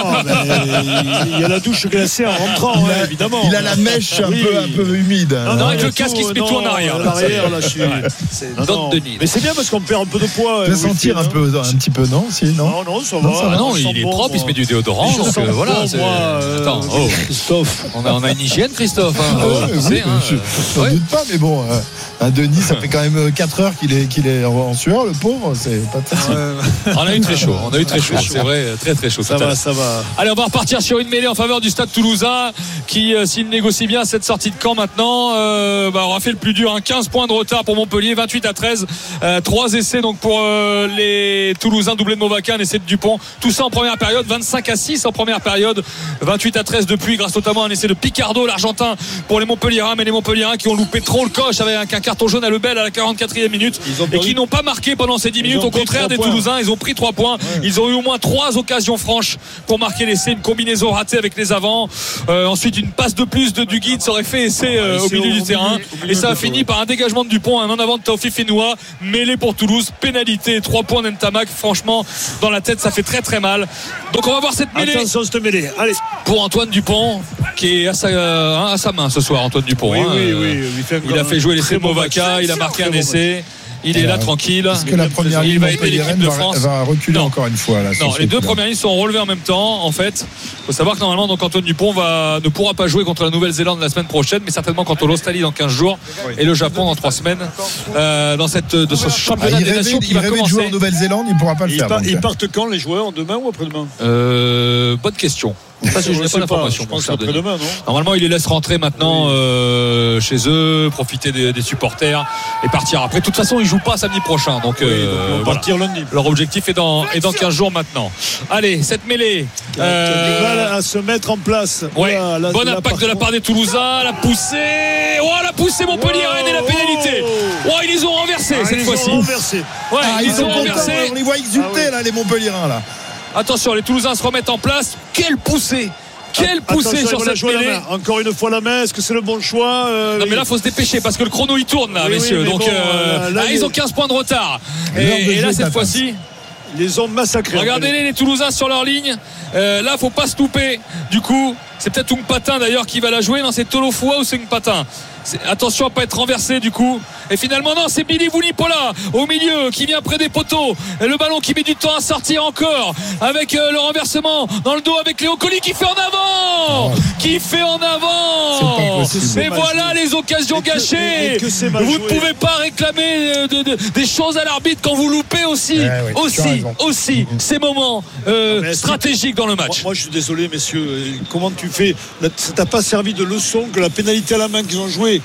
il y a la douche glacée en rentrant, il a, ouais, évidemment. Il a la mèche un, oui. peu, un peu humide. Non, non, avec le casque, il se met tout en arrière. En arrière, là, je suis. Don Denis. Mais c'est bien parce qu'on perd un peu de poids. Tu vas sentir un, peu, un petit peu, non si, non, non, non, ça va. Non, ça va. Non, il est bon, propre, moi. Il se met du déodorant. Donc euh, voilà. Bon, moi, euh, Attends, oh. Christophe. On a, on a une hygiène, Christophe. Hein. Ah, ouais, oui, hein, je ne ouais. doute pas, mais bon. Euh... Un Denis, ça fait quand même quatre heures qu'il est, qu'il est en sueur, le pauvre, c'est pas facile. Euh, on a eu très chaud, on a eu très chaud, c'est vrai, très très chaud. Ça va, ça va. Allez, on va repartir sur une mêlée en faveur du Stade Toulousain qui, euh, s'il négocie bien cette sortie de camp maintenant, euh, bah, aura fait le plus dur, hein, quinze points de retard pour Montpellier, vingt-huit à treize, euh, trois essais donc pour euh, les Toulousains, doublé de Movaca, un essai de Dupont, tout ça en première période, vingt-cinq à six en première période, vingt-huit à treize depuis, grâce notamment à un essai de Picardo, l'Argentin, pour les Montpelliérains, mais les Montpelliérains qui ont loupé trop le coche avec un carton jaune à Lebel à la quarante-quatrième minute et qui n'ont pas marqué pendant ces dix minutes, au contraire des Toulousains. Ils ont pris trois points, ouais. Ils ont eu au moins trois occasions franches pour marquer l'essai, une combinaison ratée avec les avants, euh, ensuite une passe de plus de Duguid, ça aurait fait essai euh, au milieu du terrain et ça a fini par un dégagement de Dupont, un en avant de Taofi Fenoua, mêlé pour Toulouse, pénalité, trois points d'Entamac. Franchement, dans la tête, ça fait très très mal. Donc on va voir cette mêlée. Attention, cette mêlée. Allez. Pour Antoine Dupont, qui est à sa, euh, à sa main ce soir, Antoine Dupont. Oui, hein, oui, euh, oui, il, fait il a fait jouer l'essai de Movaca, il a marqué un essai. Il est là tranquille. Est-ce que la première ligne montpelliéraine va, va reculer non. encore une fois là, non, les deux là. Premières lignes sont relevées en même temps. En fait, il faut savoir que normalement donc Antoine Dupont va, ne pourra pas jouer contre la Nouvelle-Zélande la semaine prochaine, mais certainement contre l'Australie dans quinze jours et le Japon dans trois semaines. Euh, dans cette de ce championnat ah, des nations qui il va commencer. De jouer en Nouvelle-Zélande, il ne pourra pas le il faire. Part, ils partent quand les joueurs, demain ou après-demain? euh, Bonne question. Ça, je n'ai pas l'information. Je pense après-demain, non? Normalement, ils les laissent rentrer maintenant oui. euh, chez eux, profiter des, des supporters et partir après. De toute façon, ils jouent pas samedi prochain, donc, oui, euh, donc ils vont voilà. partir lundi. Leur objectif est dans, est dans quinze jours maintenant. Allez, cette mêlée. Euh, du mal à se mettre en place. Ouais. La, la, bon la impact de la part des Toulousains, la poussée. Oh, la poussée Montpellier-Rennes et la pénalité. Oh, ils les ont renversés ah, cette ils fois-ci. Ont renversé. Ouais, ah, ils, ils ont renversé. On les voit exulter ah, oui. là, les Montpelliérains là. Attention, les Toulousains se remettent en place. Quelle poussée! Quelle poussée Attention, sur cette mêlée. Encore une fois la main, est-ce que c'est le bon choix? euh, Non mais là faut se dépêcher parce que le chrono il tourne là, oui, messieurs. Oui, donc bon, euh, là, là, là, ils ont quinze points de retard. Et, et là cette fois-ci ils les ont massacrés. Regardez-les les Toulousains sur leur ligne. Euh, là faut pas se louper. Du coup c'est peut-être Ungpatin d'ailleurs qui va la jouer. Non c'est Tolofoua ou c'est Ungpatin. Attention à pas être renversé du coup. Et finalement non, c'est Billy Vunipola au milieu qui vient près des poteaux. Et le ballon qui met du temps à sortir encore avec euh, le renversement dans le dos avec Léo Colli qui fait en avant, oh. qui fait en avant. Et voilà les occasions que, gâchées. Que, que vous ne pouvez pas réclamer de, de, des choses à l'arbitre quand vous loupez aussi, ouais, ouais, aussi, aussi mmh. ces moments euh, non, stratégiques dans le match. Moi, moi je suis désolé messieurs, comment tu fais? Ça t'a pas servi de leçon que la pénalité à la main qu'ils ont joué?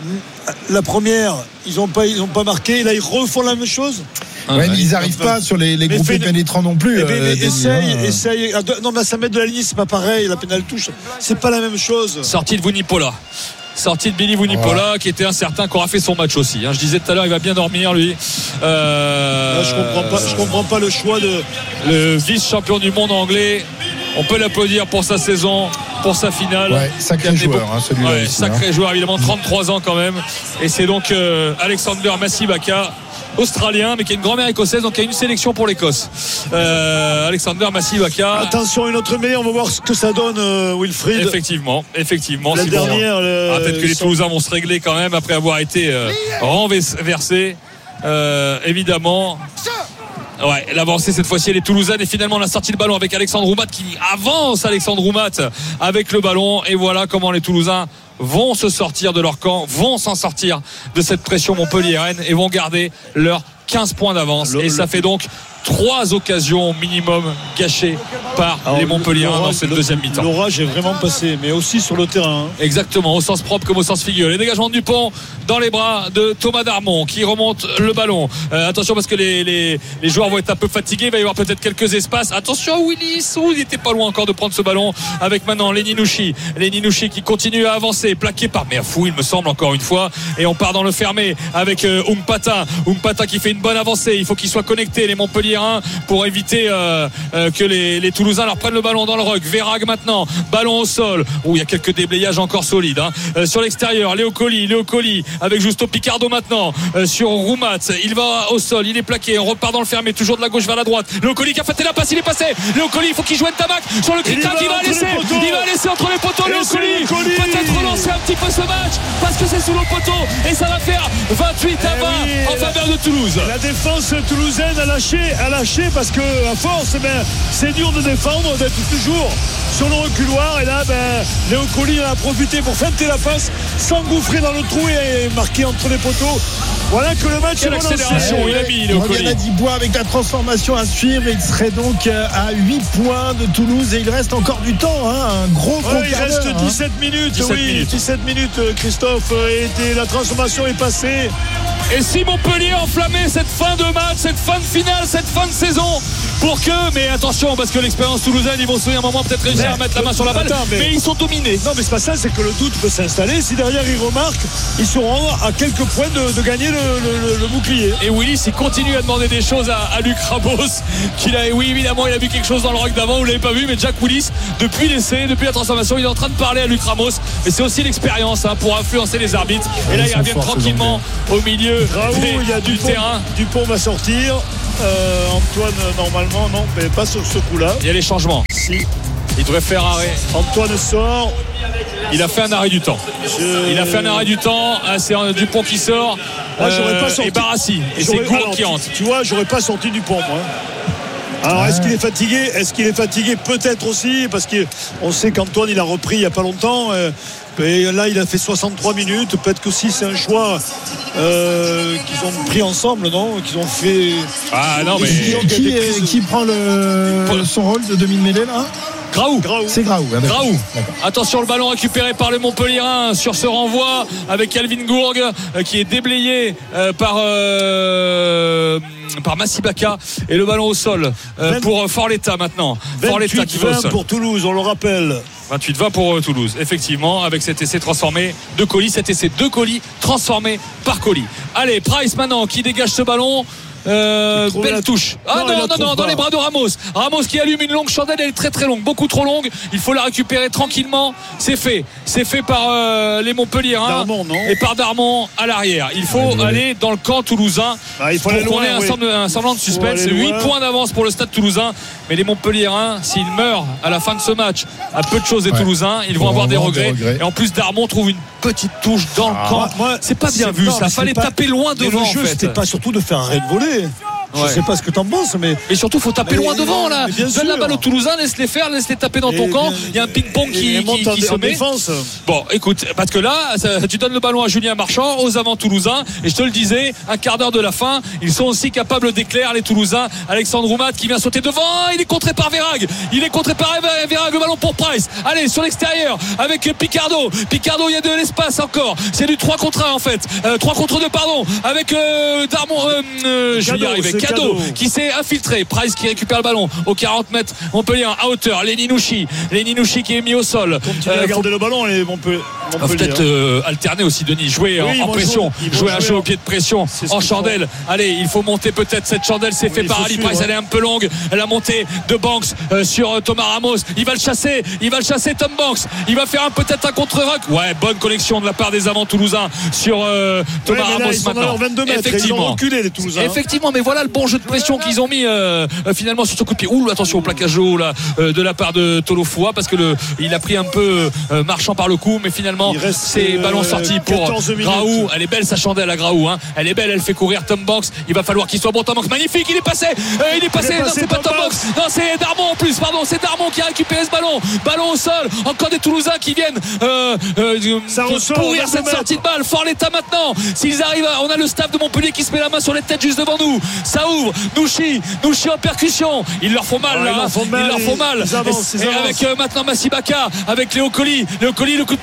La première, ils n'ont pas, ils ont pas marqué. Là, ils refont la même chose. Ouais, mais ils n'arrivent pas sur les, les groupes pénétrants non plus. Eh ben, euh, essaye, hein. essaye. Non, mais à cinq mètres de la ligne, c'est pas pareil. La pénale touche, c'est pas la même chose. Sortie de Vunipola. Sortie de Billy Vunipola ouais. qui était incertain, qui aura fait son match aussi. Hein. Je disais tout à l'heure, il va bien dormir lui. Euh... Là, je comprends pas. Je comprends pas le choix de le vice-champion du monde anglais. On peut l'applaudir pour sa saison, pour sa finale. Ouais, sacré joueur, hein, celui-là. Ouais, aussi, sacré hein. joueur, évidemment, trente-trois ans quand même. Et c'est donc euh, Alexander Massibaka, australien, mais qui a une grand-mère écossaise, donc il y a une sélection pour l'Écosse. Euh, Alexander Massibaka. Attention, une autre mêlée, on va voir ce que ça donne, euh, Wilfried. Effectivement, effectivement. La dernière. Le... Ah, peut-être que les Toulousains vont se régler quand même après avoir été euh, renversés. Euh, évidemment. Ouais, l'avancée cette fois-ci elle est toulousaine et finalement la sortie de ballon avec Alexandre Roumat qui avance Alexandre Roumat avec le ballon et voilà comment les Toulousains vont se sortir de leur camp, vont s'en sortir de cette pression montpelliéraine et vont garder leurs quinze points d'avance le, et ça le... fait donc trois occasions minimum gâchées par Alors, les Montpelliérains dans cette deuxième mi-temps. L'orage est vraiment passé, mais aussi sur le terrain. Hein. Exactement, au sens propre comme au sens figuré. Les dégagements de Dupont dans les bras de Thomas Darmon qui remonte le ballon. Euh, attention parce que les, les, les joueurs vont être un peu fatigués. Il va y avoir peut-être quelques espaces. Attention Willis, oh, il n'était pas loin encore de prendre ce ballon avec maintenant Lenny Nouchi. Lenny Nouchi qui continue à avancer, plaqué par Merfou, il me semble encore une fois. Et on part dans le fermé avec euh, Ungpatin. Ungpatin qui fait une bonne avancée. Il faut qu'il soit connecté. Les Montpellier Montpellierin pour éviter euh, euh, que les, les Toulousains leur prennent le ballon dans le ruck. Verag maintenant, ballon au sol, où il y a quelques déblayages encore solides hein. euh, sur l'extérieur. Léo Colli, Léo Colli avec Justo Picardo maintenant euh, sur Roumat, il va au sol, il est plaqué, on repart dans le fermé, toujours de la gauche vers la droite. Léo Colli qui a fait la passe, il est passé. Léo Colli, il faut qu'il joue Ntamak sur le cric il va laisser, il va laisser entre les poteaux. Léo Colli peut-être relancer un petit peu ce match parce que c'est sous le poteau et ça va faire vingt-huit à vingt oui, en faveur de Toulouse. La défense toulousaine a lâché, a lâché parce que à force ben, c'est dur de défendre, d'être toujours sur le reculoir et là ben, Léo Colli en a profité pour feinter la face, s'engouffrer dans le trou et marquer entre les poteaux. Voilà que le match est l'accélération, il a mis Léo Colli. Il a dit bois avec la transformation à suivre. Il serait donc à huit points de Toulouse et il reste encore du temps, hein, un gros gros ouais, il reste hein. dix-sept minutes, dix-sept oui, minutes. dix-sept minutes, Christophe, et la transformation est passée. Et si Montpellier enflammait cette fin de match, cette fin de finale, cette fin de saison, pour que, mais attention, parce que l'expérience toulousaine, ils vont se un moment peut-être réussir mais, à mettre la main sur la balle, attends, mais, mais ils sont dominés. Non, mais c'est pas ça, c'est que le doute peut s'installer. Si derrière ils remarquent, ils seront à quelques points de, de gagner le, le, le, le bouclier. Et Willis, il continue à demander des choses à, à Luc Ramos, qu'il a, oui, évidemment, il a vu quelque chose dans le rock d'avant, vous l'avez pas vu, mais Jack Willis, depuis l'essai, depuis la transformation, il est en train de parler à Luc Ramos, mais c'est aussi l'expérience hein, pour influencer les arbitres. Et là, ils reviennent tranquillement au milieu Raoult, des, il y a du Dupont, terrain. Dupont va sortir. Euh, Antoine, normalement, non, mais pas sur ce coup-là. Il y a les changements. Si. Il devrait faire arrêt. Antoine sort. Il a fait un arrêt du temps. Je... Il a fait un arrêt du temps. Ah, c'est Dupont qui sort. Moi, j'aurais euh, pas sorti. Et Barassi. Et c'est Gourde qui rentre. Tu vois, j'aurais pas sorti Dupont, moi. Alors est-ce qu'il est fatigué Est-ce qu'il est fatigué Peut-être aussi, parce qu'on sait qu'Antoine il a repris il n'y a pas longtemps. Et là il a fait soixante-trois minutes. Peut-être que si c'est un choix euh, qu'ils ont pris ensemble, non Qu'ils ont fait. Ah non mais qui, qui, est, qui prend le, son rôle de demi-mêlée là Graou. C'est Graou. Ah, Graou. Attention, le ballon récupéré par le Montpellierin sur ce renvoi avec Calvin Gourgue euh, qui est déblayé euh, par euh, par Massibaka et le ballon au sol euh, vingt, pour Forletta maintenant. Forletta qui va au sol. Pour Toulouse, on le rappelle. vingt-huit vingt pour Toulouse, effectivement, avec cet essai transformé de Colli, cet essai de Colli transformé par Colli. Allez, Price maintenant qui dégage ce ballon. Euh, belle la... touche. Ah non, non, non, non dans les bras de Ramos. Ramos qui allume une longue chandelle, elle est très très longue, beaucoup trop longue. Il faut la récupérer tranquillement. C'est fait. C'est fait par euh, les Montpellierins et par Darmon à l'arrière. Il faut ouais, aller dans le camp toulousain ah, il faut pour qu'on loin, ait un, oui. semblant, un semblant de suspense. huit points d'avance pour le stade toulousain. Mais les Montpellierins, s'ils meurent à la fin de ce match, à peu de choses des ouais. Toulousains, ils vont on avoir des regrets. des regrets. Et en plus, Darmon trouve une petite touche dans ah, le camp. Moi, c'est pas bien c'est, vu. Non, ça fallait pas... taper loin devant. Le jeu, en fait. C'était pas surtout de faire un raid volé. Je ouais. sais pas ce que t'en penses, mais. Et surtout, faut taper mais, loin devant, là. Donne la balle aux Toulousains, laisse-les faire, laisse-les taper dans et ton camp. Il y a un ping-pong qui, qui, qui se met. Défense. Bon, écoute, parce que là, ça, tu donnes le ballon à Julien Marchand, aux avants toulousains, et je te le disais, un quart d'heure de la fin, ils sont aussi capables d'éclair, les Toulousains. Alexandre Roumat qui vient sauter devant, il est contré par Verag. Il est contré par Verag, le ballon pour Price. Allez, sur l'extérieur, avec Picardo. Picardo, il y a de l'espace encore. C'est du trois contre un, en fait. Euh, trois contre deux, pardon. Avec euh, Darmon, euh, euh, je vais y arriver. Cadeau qui s'est infiltré. Price qui récupère le ballon aux quarante mètres. Montpellier à hauteur. Lenny Nouchi. Lenny Nouchi qui est mis au sol. Continue euh, à garder faut... le ballon et Montpellier. Peut-être euh, alterner aussi, Denis. Jouer oui, en, en pression. Jouer, jouer un jeu au pied de pression. En chandelle. Font. Allez, il faut monter peut-être cette chandelle. C'est oui, fait par Ali Price. Ouais. Elle est un peu longue. La montée de Banks euh, sur euh, Thomas Ramos. Il va le chasser. Il va le chasser, Tom Banks. Il va faire un, peut-être un contre-rock. Ouais, bonne connexion de la part des avants toulousains sur euh, Thomas ouais, Ramos là, maintenant. vingt-deux mètres, effectivement. Ils ont reculé, les Toulousains. Effectivement, mais voilà le bon jeu de pression qu'ils ont mis euh, finalement sur ce coup de pied. Ouh, attention au plaquage haut là euh, de la part de Tolofoua parce que le il a pris un peu euh, Marchand par le cou, mais finalement c'est euh, ballon sorti pour Graou. Elle est belle sa chandelle à Graou, hein. Elle est belle, elle fait courir Tom Banks. Il va falloir qu'il soit bon. Tom Banks, magnifique, il est passé. Euh, il est passé. Il est passé non, c'est pas Tom Banks. Non, c'est Darmon en plus. Pardon, c'est Darmon qui a récupéré ce ballon. Ballon au sol. Encore des Toulousains qui viennent euh, euh, pourrir cette sortie de balle. Forletta maintenant. S'ils arrivent, à, on a le staff de Montpellier qui se met la main sur les têtes juste devant nous. Ça ouvre. Nouchi, Nouchi en percussion. Ils leur font mal, ah, là. Ils leur font mal. Ils leur font mal. Ils avancent, ils et avec euh, maintenant Massibaka, avec Léo Colli. Léo Colli, le coup de pied rasant.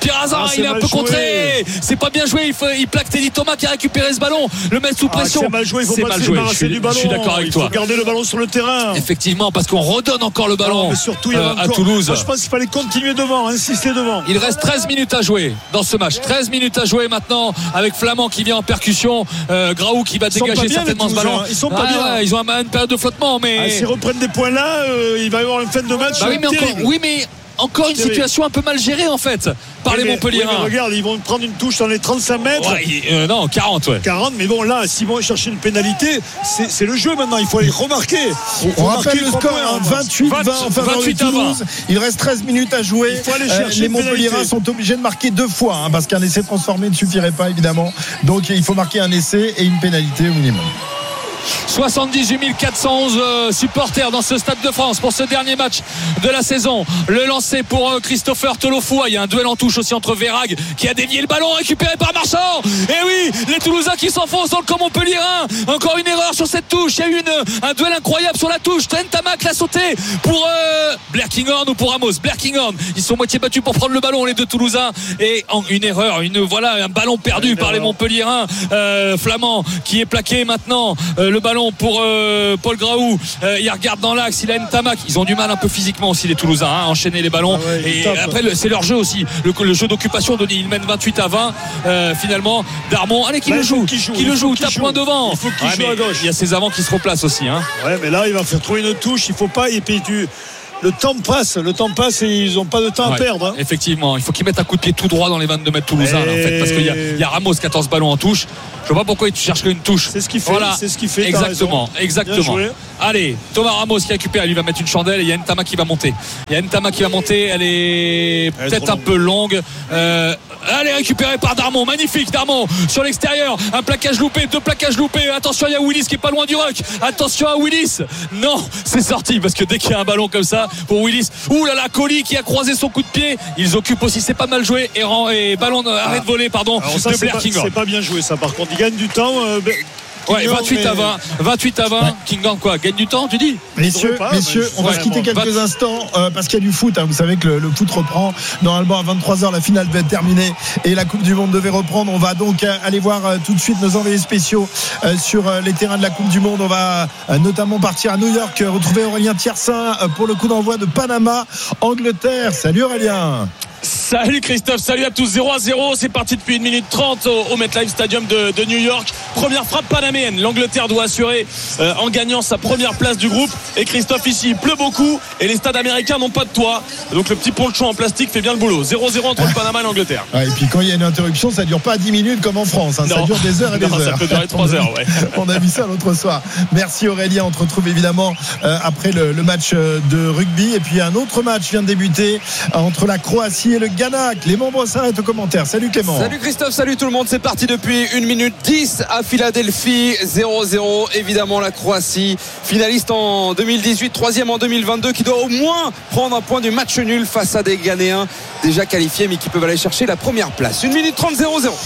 ah, il est un peu joué. Contré. C'est pas bien joué. Il, faut, il plaque Teddy Thomas qui a récupéré ce ballon. Le mettre sous pression. Ah, c'est mal joué. Il faut c'est pas mal se joué. débarrasser Je suis, du ballon. Je suis d'accord avec il toi. Il faut garder le ballon sur le terrain. Effectivement, parce qu'on redonne encore le ballon. Non, mais surtout, il y a euh, encore, à Toulouse. Moi, je pense qu'il fallait continuer devant, insister devant. Il reste treize minutes à jouer dans ce match. treize minutes à jouer maintenant avec Flamand qui vient en percussion. Euh, Graou qui va ils dégager certainement ce ballon. Ils sont pas ah, bien. Ouais, ils ont une période de flottement, mais ah, s'ils reprennent des points là, euh, il va y avoir une fin de match. Bah oui, mais encore, oui, mais encore une situation un peu mal gérée en fait par oui, les Montpelliérains. Oui, regarde, ils vont prendre une touche dans les trente-cinq mètres. Ouais, euh, non, quarante, ouais. quarante, mais bon, là, s'ils vont chercher une pénalité, c'est, c'est le jeu maintenant. Il faut aller remarquer. On, on rappelle le score hein, vingt-huit vingt en faveur de Toulouse. Il reste treize minutes à jouer. Il faut aller chercher euh, les Montpelliérains sont obligés de marquer deux fois hein, parce qu'un essai transformé ne suffirait pas évidemment. Donc il faut marquer un essai et une pénalité au minimum. soixante-dix-huit mille quatre cent onze euh, supporters dans ce Stade de France pour ce dernier match de la saison. Le lancer pour euh, Christopher Tolofoua. Il y a un duel en touche aussi entre Verhaeghe qui a dévié le ballon récupéré par Marchand. Et oui, les Toulousains qui s'enfoncent dans le camp montpelliérain. Encore une erreur sur cette touche. Il y a eu une, un duel incroyable sur la touche. Trent Tamac l'a sauté pour euh, Blair Kinghorn ou pour Ramos. Blair Kinghorn. Ils sont moitié battus pour prendre le ballon les deux Toulousains. Et en, une erreur, une voilà un ballon perdu une par erreur. Les Montpelliérains. Euh, Flamand qui est plaqué maintenant. Euh, le ballon pour euh, Paul Graou, euh, il regarde dans l'axe, il a une Tamac. Ils ont du mal un peu physiquement aussi les Toulousains à hein, enchaîner les ballons ah ouais, et après le, c'est leur jeu aussi le, le jeu d'occupation. Denis, il mène vingt-huit à vingt euh, finalement. Darmon, allez qui bah, le joue qui, joue, qui le joue, tape joue. Point devant il faut qu'il ouais, joue à gauche. Il y a ses avants qui se replacent aussi hein. Ouais mais là il va faire trouver une touche, il faut pas et puis tu le temps passe, le temps passe et ils n'ont pas de temps ouais, à perdre. Hein. Effectivement, il faut qu'ils mettent un coup de pied tout droit dans les vingt-deux mètres toulousains et... là, en fait, parce qu'il y a, il y a Ramos quatorze ballons en touche. Je vois pas pourquoi tu cherches une touche. C'est ce qu'il fait. Voilà. C'est ce qu'il fait. Exactement, exactement. Allez, Thomas Ramos qui récupère, lui va mettre une chandelle et il y a Ntama qui va monter. Il y a Ntama qui va monter. Elle est elle peut-être est un peu longue. Euh, elle est récupérée par Darmon. Magnifique Darmon sur l'extérieur. Un plaquage loupé, deux plaquages loupés. Attention, il y a Willis qui est pas loin du ruck. Attention à Willis. Non, c'est sorti parce que dès qu'il y a un ballon comme ça pour Willis. Ouh là là, Colli qui a croisé son coup de pied. Ils occupent aussi, c'est pas mal joué. Et, et ballon ah. arrêt de voler, pardon. Alors ça, de Blair Kinghorn. C'est pas bien joué ça. Par contre, il gagne du temps. Euh, Ouais, vingt-huit à vingt, vingt-huit à vingt. Ouais. Kinghorn quoi, gagne du temps, tu dis? Messieurs, pas, messieurs, on va se quitter quelques vingt instants euh, parce qu'il y a du foot. Hein. Vous savez que le, le foot reprend. Normalement à vingt-trois heures, la finale va être terminée et la Coupe du Monde devait reprendre. On va donc euh, aller voir euh, tout de suite nos envoyés spéciaux euh, sur euh, les terrains de la Coupe du Monde. On va euh, notamment partir à New York, euh, retrouver Aurélien Tiersin euh, pour le coup d'envoi de Panama, Angleterre. Salut Aurélien. Salut Christophe, salut à tous. Zéro à zéro, c'est parti depuis une minute trente au, au MetLife Stadium de, de New York. Première frappe panaméenne, l'Angleterre doit assurer euh, en gagnant sa première place du groupe. Et Christophe, ici il pleut beaucoup et les stades américains n'ont pas de toit, donc le petit ponchon en plastique fait bien le boulot. Zéro zéro entre le Panama et l'Angleterre. Ouais, et puis quand il y a une interruption, ça dure pas dix minutes comme en France hein. Ça dure des heures et des non, heures. Ça peut durer trois heures, ouais. On a vu ça l'autre soir. Merci Aurélien, on te retrouve évidemment euh, après le, le match de rugby. Et puis un autre match vient de débuter entre la Croatie et le Ghana. Clément Brossin est au commentaire. Salut Clément. Salut Christophe, salut tout le monde. C'est parti depuis une minute dix à Philadelphie. zéro zéro. Évidemment la Croatie, finaliste en deux mille dix-huit, troisième en deux mille vingt-deux, qui doit au moins prendre un point du match nul face à des Ghanéens déjà qualifiés mais qui peuvent aller chercher la première place. une minute trente, zéro zéro.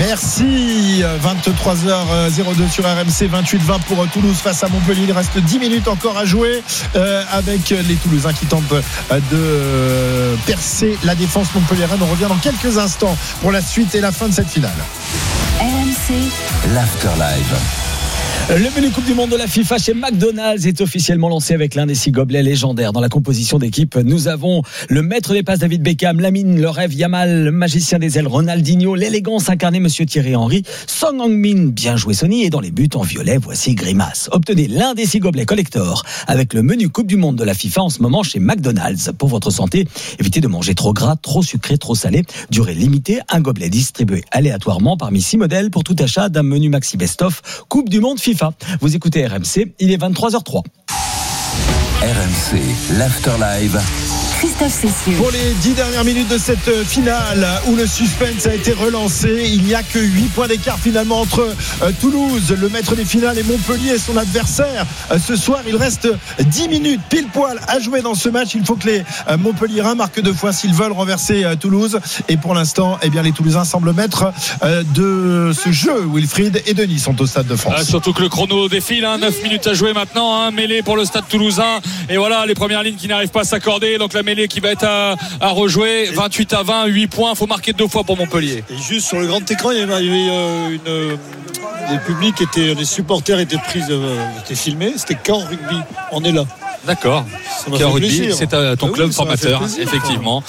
Merci. vingt-trois heures zéro deux sur R M C, vingt-huit vingt pour Toulouse face à Montpellier. Il reste dix minutes encore à jouer euh, avec les Toulousains qui tentent de percer la défense montpelliéraine. On revient dans quelques instants pour la suite et la fin de cette finale. R M C, l'Afterlive. Le menu Coupe du Monde de la FIFA chez McDonald's est officiellement lancé avec l'un des six gobelets légendaires. Dans la composition d'équipe, nous avons le maître des passes David Beckham, Lamine, le rêve Yamal, le magicien des ailes Ronaldinho, l'élégance incarnée Monsieur Thierry Henry, Song Heung-min, bien joué Sonny, et dans les buts en violet, voici Grimace. Obtenez l'un des six gobelets collector avec le menu Coupe du Monde de la FIFA en ce moment chez McDonald's. Pour votre santé, évitez de manger trop gras, trop sucré, trop salé. Durée limitée, un gobelet distribué aléatoirement parmi six modèles pour tout achat d'un menu Maxi Best-of Coupe du Monde FIFA. Vous écoutez R M C, il est vingt-trois heures zéro trois. R M C, l'Afterlive. Christophe Cessieux. Pour les dix dernières minutes de cette finale où le suspense a été relancé, il n'y a que huit points d'écart finalement entre euh, Toulouse, le maître des finales, et Montpellier et son adversaire. Euh, ce soir, il reste dix minutes pile poil à jouer dans ce match. Il faut que les euh, Montpelliérains marquent deux fois s'ils veulent renverser euh, Toulouse. Et pour l'instant, eh bien, les Toulousains semblent maîtres euh, de ce jeu. Wilfried et Denis sont au Stade de France. Ah, surtout que le chrono défile, hein, neuf minutes à jouer maintenant, hein, mêlée pour le Stade toulousain. Et voilà, les premières lignes qui n'arrivent pas à s'accorder. Donc la mêlée qui va être à, à rejouer. vingt-huit à vingt, huit points. Il faut marquer deux fois pour Montpellier. Et juste sur le grand écran, il y avait, il y avait euh, une. Euh, les publics étaient, les supporters étaient pris, euh, étaient filmés. C'était Caen Rugby. On est là. D'accord. Cahors Rugby, c'est ton ah club oui, formateur, plaisir, effectivement.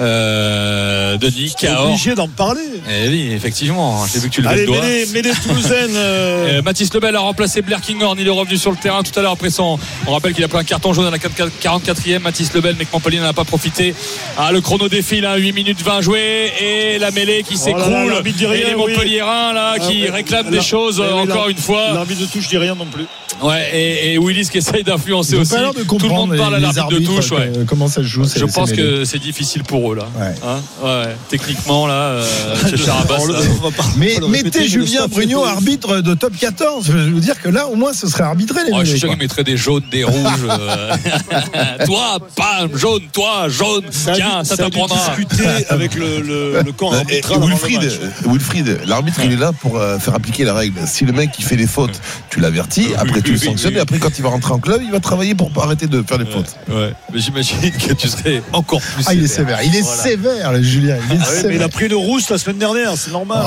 Euh, Denis Cahors. Obligé d'en parler. Eh oui, effectivement. J'ai vu que tu levais Allez, le doigt. Allez, mais les Toulousaines. Euh... Euh, Mathis Lebel a remplacé Blair Kinghorn. Il est revenu sur le terrain tout à l'heure après son. On rappelle qu'il a pris un carton jaune à la quarante-quatrième. Mathis Lebel, mais que Montpellier n'en a pas profité. Ah, le chrono défile, hein, huit minutes vingt jouées et la mêlée qui s'écroule. Oh là là, et rien, les Montpelliérains là ah, qui réclament des choses oui, encore une fois. L'arbitre de touche dit rien non plus. Ouais, et, et Willis qui essaye d'influencer aussi. Tout le monde parle à l'arbitre de touche. Ouais. Comment ça se joue? Je pense que c'est difficile pour eux là. Ouais. Hein ouais. Techniquement là, euh, chez Charabas. Là. Mais mettez Julien Brugnot arbitre de top quatorze. Je veux vous dire que là, au moins, ce serait arbitré les. Oh, je suis sûr qu'il mettrait des jaunes, des rouges. euh... toi, pas jaune, toi, jaune. Ça Tiens, ça, ça t'apprendra. Discuter avec le, le, le camp arbitral. Wilfried, Wilfried, l'arbitre, ouais. il est là pour euh, faire appliquer la règle. Si le mec il fait les fautes, tu l'avertis. Après, tu le sanctionnes. Et après, quand il va rentrer en club, il va travailler pour arrêter de faire les fautes. Ouais. Mais j'imagine que tu serais encore plus ah, sévère. il est sévère. Il est voilà. sévère, le Julien. Il, est ah, sévère. Mais il a pris une rousse la semaine dernière, c'est normal.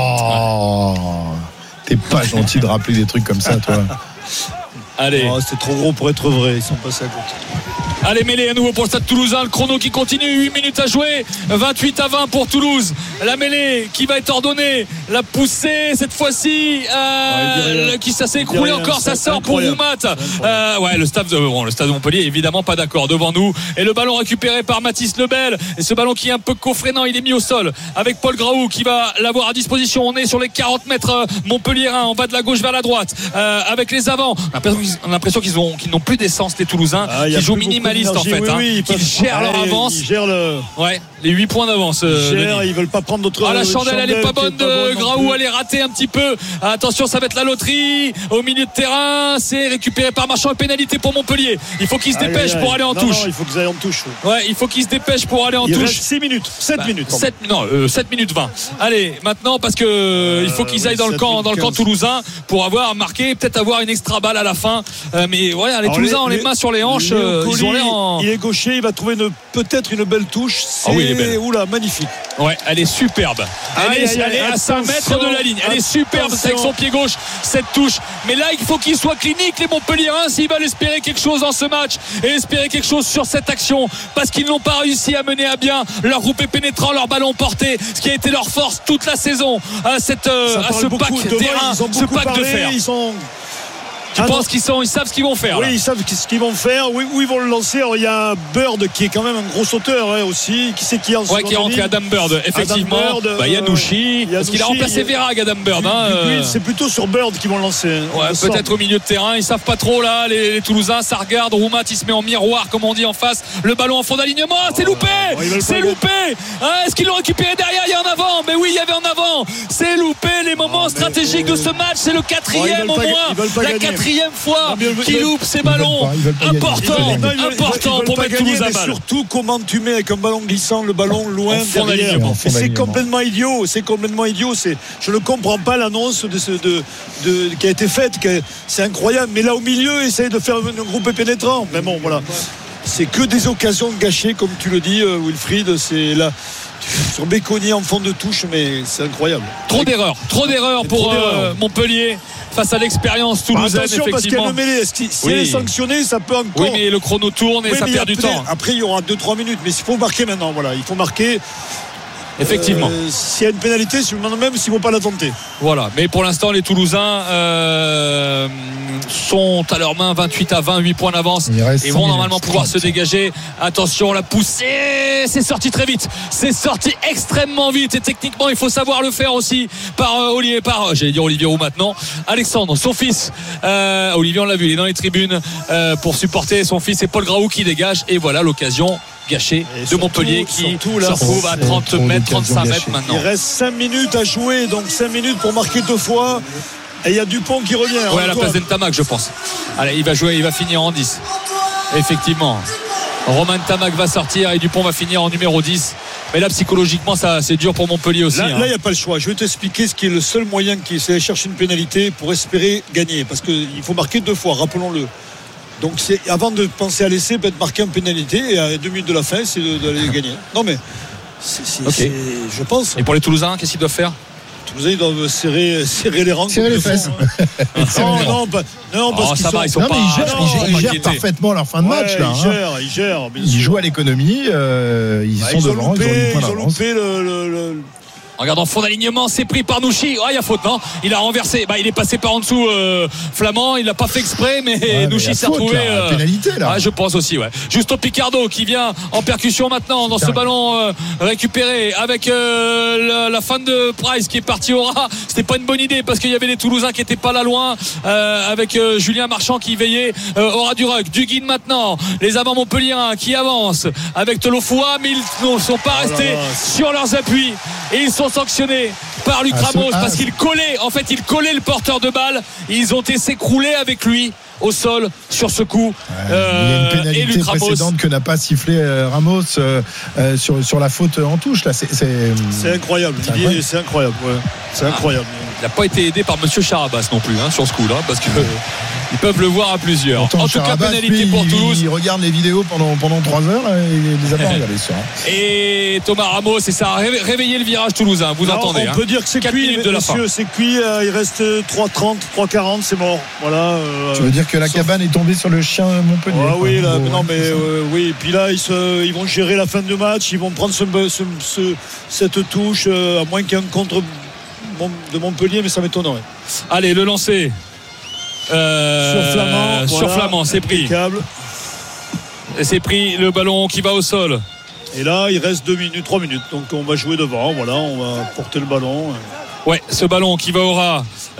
Oh, t'es pas gentil de rappeler des trucs comme ça, toi. Allez. Oh, c'était trop gros pour être vrai. Ils sont passés à côté. Allez, mêlée à nouveau pour le Stade Toulousain. Le chrono qui continue. huit minutes à jouer. vingt-huit à vingt pour Toulouse. La mêlée qui va être ordonnée. La poussée cette fois-ci. Euh, ouais, qui ça s'est écroulé encore. Ça sort pour Roumat. Euh, ouais, le stade, bon, le stade de Montpellier évidemment pas d'accord devant nous. Et le ballon récupéré par Mathis Lebel. Et ce ballon qui est un peu coffré. Non, il est mis au sol avec Paul Graou qui va l'avoir à disposition. On est sur les quarante mètres montpelliérains. On va de la gauche vers la droite. Euh, avec les avants. On a l'impression qu'ils ont, qu'ils n'ont plus d'essence les Toulousains. Ah, qui jouent minimaliste en fait. Oui, hein, oui, qu'ils gèrent leur avance. Ils gèrent le... Ouais, les huit points d'avance. Euh, ils gèrent, ils veulent pas prendre d'autres. Ah, la chandelle, chandelle elle est pas bonne. Est pas bonne Graou, elle est ratée un petit peu. Attention, ça va être la loterie. Au milieu de terrain, c'est récupéré par Marchand et pénalité pour Montpellier. Il faut qu'ils se dépêchent aïe, aïe, pour aller en non, touche. Non, il faut qu'ils aillent en touche. Ouais, ouais il faut qu'ils se dépêchent pour aller en il touche. Reste six minutes, sept bah, minutes. sept, non, euh, sept minutes vingt. Allez, maintenant parce que euh, il faut qu'ils oui, aillent dans le camp, dans le camp toulousain pour avoir marqué, peut-être avoir une extra balle à la fin. Euh, mais voilà, les Alors Toulousains ont les, les mains sur les hanches. Euh, ils ont l'air en... Il est gaucher, il va trouver une, peut-être une belle touche. C'est... Ah oui, elle est belle. Oula, magnifique. Ouais, elle est superbe. Elle aïe, est, aïe, elle aïe, est à cinq mètres de la ligne. Elle est superbe avec son pied gauche, cette touche. Mais là, il faut qu'ils soient cliniques, les Montpelliérains, s'ils veulent espérer quelque chose dans ce match et espérer quelque chose sur cette action. Parce qu'ils n'ont pas réussi à mener à bien leur groupé pénétrant, leur ballon porté, ce qui a été leur force toute la saison à, cette, euh, à ce pack terrain, ce pack parlé, de fer. Ils sont... Tu ah penses qu'ils sont, ils savent ce qu'ils vont faire? Oui, là. Ils savent ce qu'ils vont faire. Oui, où ils vont le lancer. Alors, il y a Bird qui est quand même un gros sauteur hein, aussi. Qui c'est qui est en Ouais, qui est rentré Adam Bird, effectivement. Adam Bird, bah, Yanouchi, parce qu'il a remplacé Verag, Adam Bird. Hein, euh... c'est plutôt sur Bird qu'ils vont lancer. Ouais, peut-être au milieu de terrain. Ils savent pas trop là. Les, les Toulousains, ça regarde. Roumat, il se met en miroir, comme on dit en face. Le ballon en fond d'alignement. Oh, c'est loupé. Oh, c'est loupé. Hein, est-ce qu'ils l'ont récupéré derrière? Il y a en avant. Mais oui, il y avait en avant. C'est loupé. Les moments oh, stratégiques de ce match. C'est le quatrième au moins. La quatrième fois qui loupe ces ballons importants, importants pour mettre Toulouse à balle. Surtout comment tu mets avec un ballon glissant le ballon loin derrière. Et c'est complètement idiot, c'est complètement idiot. C'est, je ne comprends pas l'annonce de ce, de, de, qui a été faite. Que, c'est incroyable. Mais là au milieu, essaye de faire un groupe pénétrant. Mais bon, voilà. C'est que des occasions gâchées, comme tu le dis, Wilfried. C'est là. Sur Béconnier en fond de touche, mais c'est incroyable. Trop d'erreurs, trop d'erreurs pour euh, Montpellier face à l'expérience toulousaine. Attention, effectivement. Parce qu'il y a le mêlée. Si oui. elle est sanctionnée, ça peut encore. Oui, mais le chrono tourne et oui, ça perd après, du temps. Après, il y aura deux trois minutes, mais il faut marquer maintenant. Voilà, il faut marquer. Effectivement. Euh, s'il y a une pénalité, je me demande même s'ils ne vont pas la tenter. Voilà. Mais pour l'instant, les Toulousains euh, sont à leurs mains vingt-huit à vingt, huit points d'avance et vont normalement pouvoir se dégager. Attention, la poussée, c'est sorti très vite. C'est sorti extrêmement vite et techniquement, il faut savoir le faire aussi par euh, Olivier, par, j'allais dire Olivier Roux maintenant. Alexandre, son fils. Euh, Olivier, on l'a vu, il est dans les tribunes euh, pour supporter son fils et Paul Graou qui dégage. Et voilà l'occasion gâché et de surtout, Montpellier qui là, se retrouve à trente mètres, trente-cinq mètres maintenant. Il reste cinq minutes à jouer, donc cinq minutes pour marquer deux fois. Et il y a Dupont qui revient. Ouais, à la place d'Entamac, je pense. Allez, il va jouer, il va finir en dix. Effectivement. Romain Tamac va sortir et Dupont va finir en numéro dix. Mais là, psychologiquement, ça, c'est dur pour Montpellier aussi. Là, il hein. n'y a pas le choix. Je vais t'expliquer ce qui est le seul moyen qui c'est d'aller chercher une pénalité pour espérer gagner. Parce qu'il faut marquer deux fois, rappelons-le. Donc c'est, avant de penser à l'essai, peut-être marquer en pénalité et à deux minutes de la fin, c'est de, d'aller gagner. Non mais c'est, c'est, okay. c'est, je pense. Et pour les Toulousains, qu'est-ce qu'ils doivent faire? Toulousains, ils doivent serrer, serrer les rangs. Serrer les fesses. non, non, pas, non, parce oh, qu'ils ça sont... va, ils sont non, pas. Mais ils gèrent, non, ils gèrent, ils gèrent parfaitement leur fin de ouais, match là. Ils hein. gèrent, ils gèrent. Ils jouent à l'économie. Euh, ils bah, sont ils devant. Loupé, ils ont une ils ont loupé le, le, le... Regarde en fond d'alignement, c'est pris par Nouchi. Ah, il y a faute, non? Il a renversé. Bah, il est passé par en dessous, euh, Flamand. Il l'a pas fait exprès, mais ouais, Nouchi s'est retrouvé. Là, euh... pénalité, là. Ah, je pense aussi, ouais. Justo Picardo qui vient en percussion maintenant dans Putain. ce ballon euh, récupéré avec euh, la, la fin de Price qui est parti au ras. C'était pas une bonne idée parce qu'il y avait les Toulousains qui étaient pas là loin euh, avec euh, Julien Marchand qui veillait euh, au ras du ruck. Duguin maintenant. Les avants montpelliérains qui avancent avec Tolofoua, mais ils ne sont pas oh restés là là. sur leurs appuis et ils sont sanctionnés par Luc ah, Ramos ah, parce qu'il collait en fait il collait le porteur de balle. Ils ont été s'écrouler avec lui au sol sur ce coup. Ouais, euh, il y a une pénalité précédente que n'a pas sifflé euh, Ramos euh, euh, sur, sur la faute en touche là. C'est, c'est, c'est incroyable. C'est incroyable. C'est incroyable. Ouais. C'est incroyable. Ah, il n'a pas été aidé par Monsieur Charabas non plus hein, sur ce coup là parce que euh, ils peuvent le voir à plusieurs. Pourtant, en tout Charabas, cas pénalité lui, pour Toulouse. Il regarde les vidéos pendant pendant trois heures là, et il les a pas regardées ça. Et Thomas Ramos et ça a réveillé le virage toulousain. Vous non, entendez? On hein. peut dire que c'est cuit de la monsieur, fin. C'est cuit. Euh, il reste trois trente, trois quarante, c'est mort. Voilà. Euh, tu veux dire que la cabane est tombée sur le chien Montpellier? Ah oui, là, mais non, mais euh, oui. Et puis là, ils, se, ils vont gérer la fin de match. Ils vont prendre ce, ce, ce, cette touche, euh, à moins qu'il y ait un contre de Montpellier, mais ça m'étonnerait. Allez, le lancer. Euh, sur Flamand. Sur voilà, Flamand, c'est pris. Et c'est pris le ballon qui va au sol. Et là, il reste deux minutes, trois minutes. Donc on va jouer devant. Voilà, on va porter le ballon. Ouais, ce ballon qui va au ras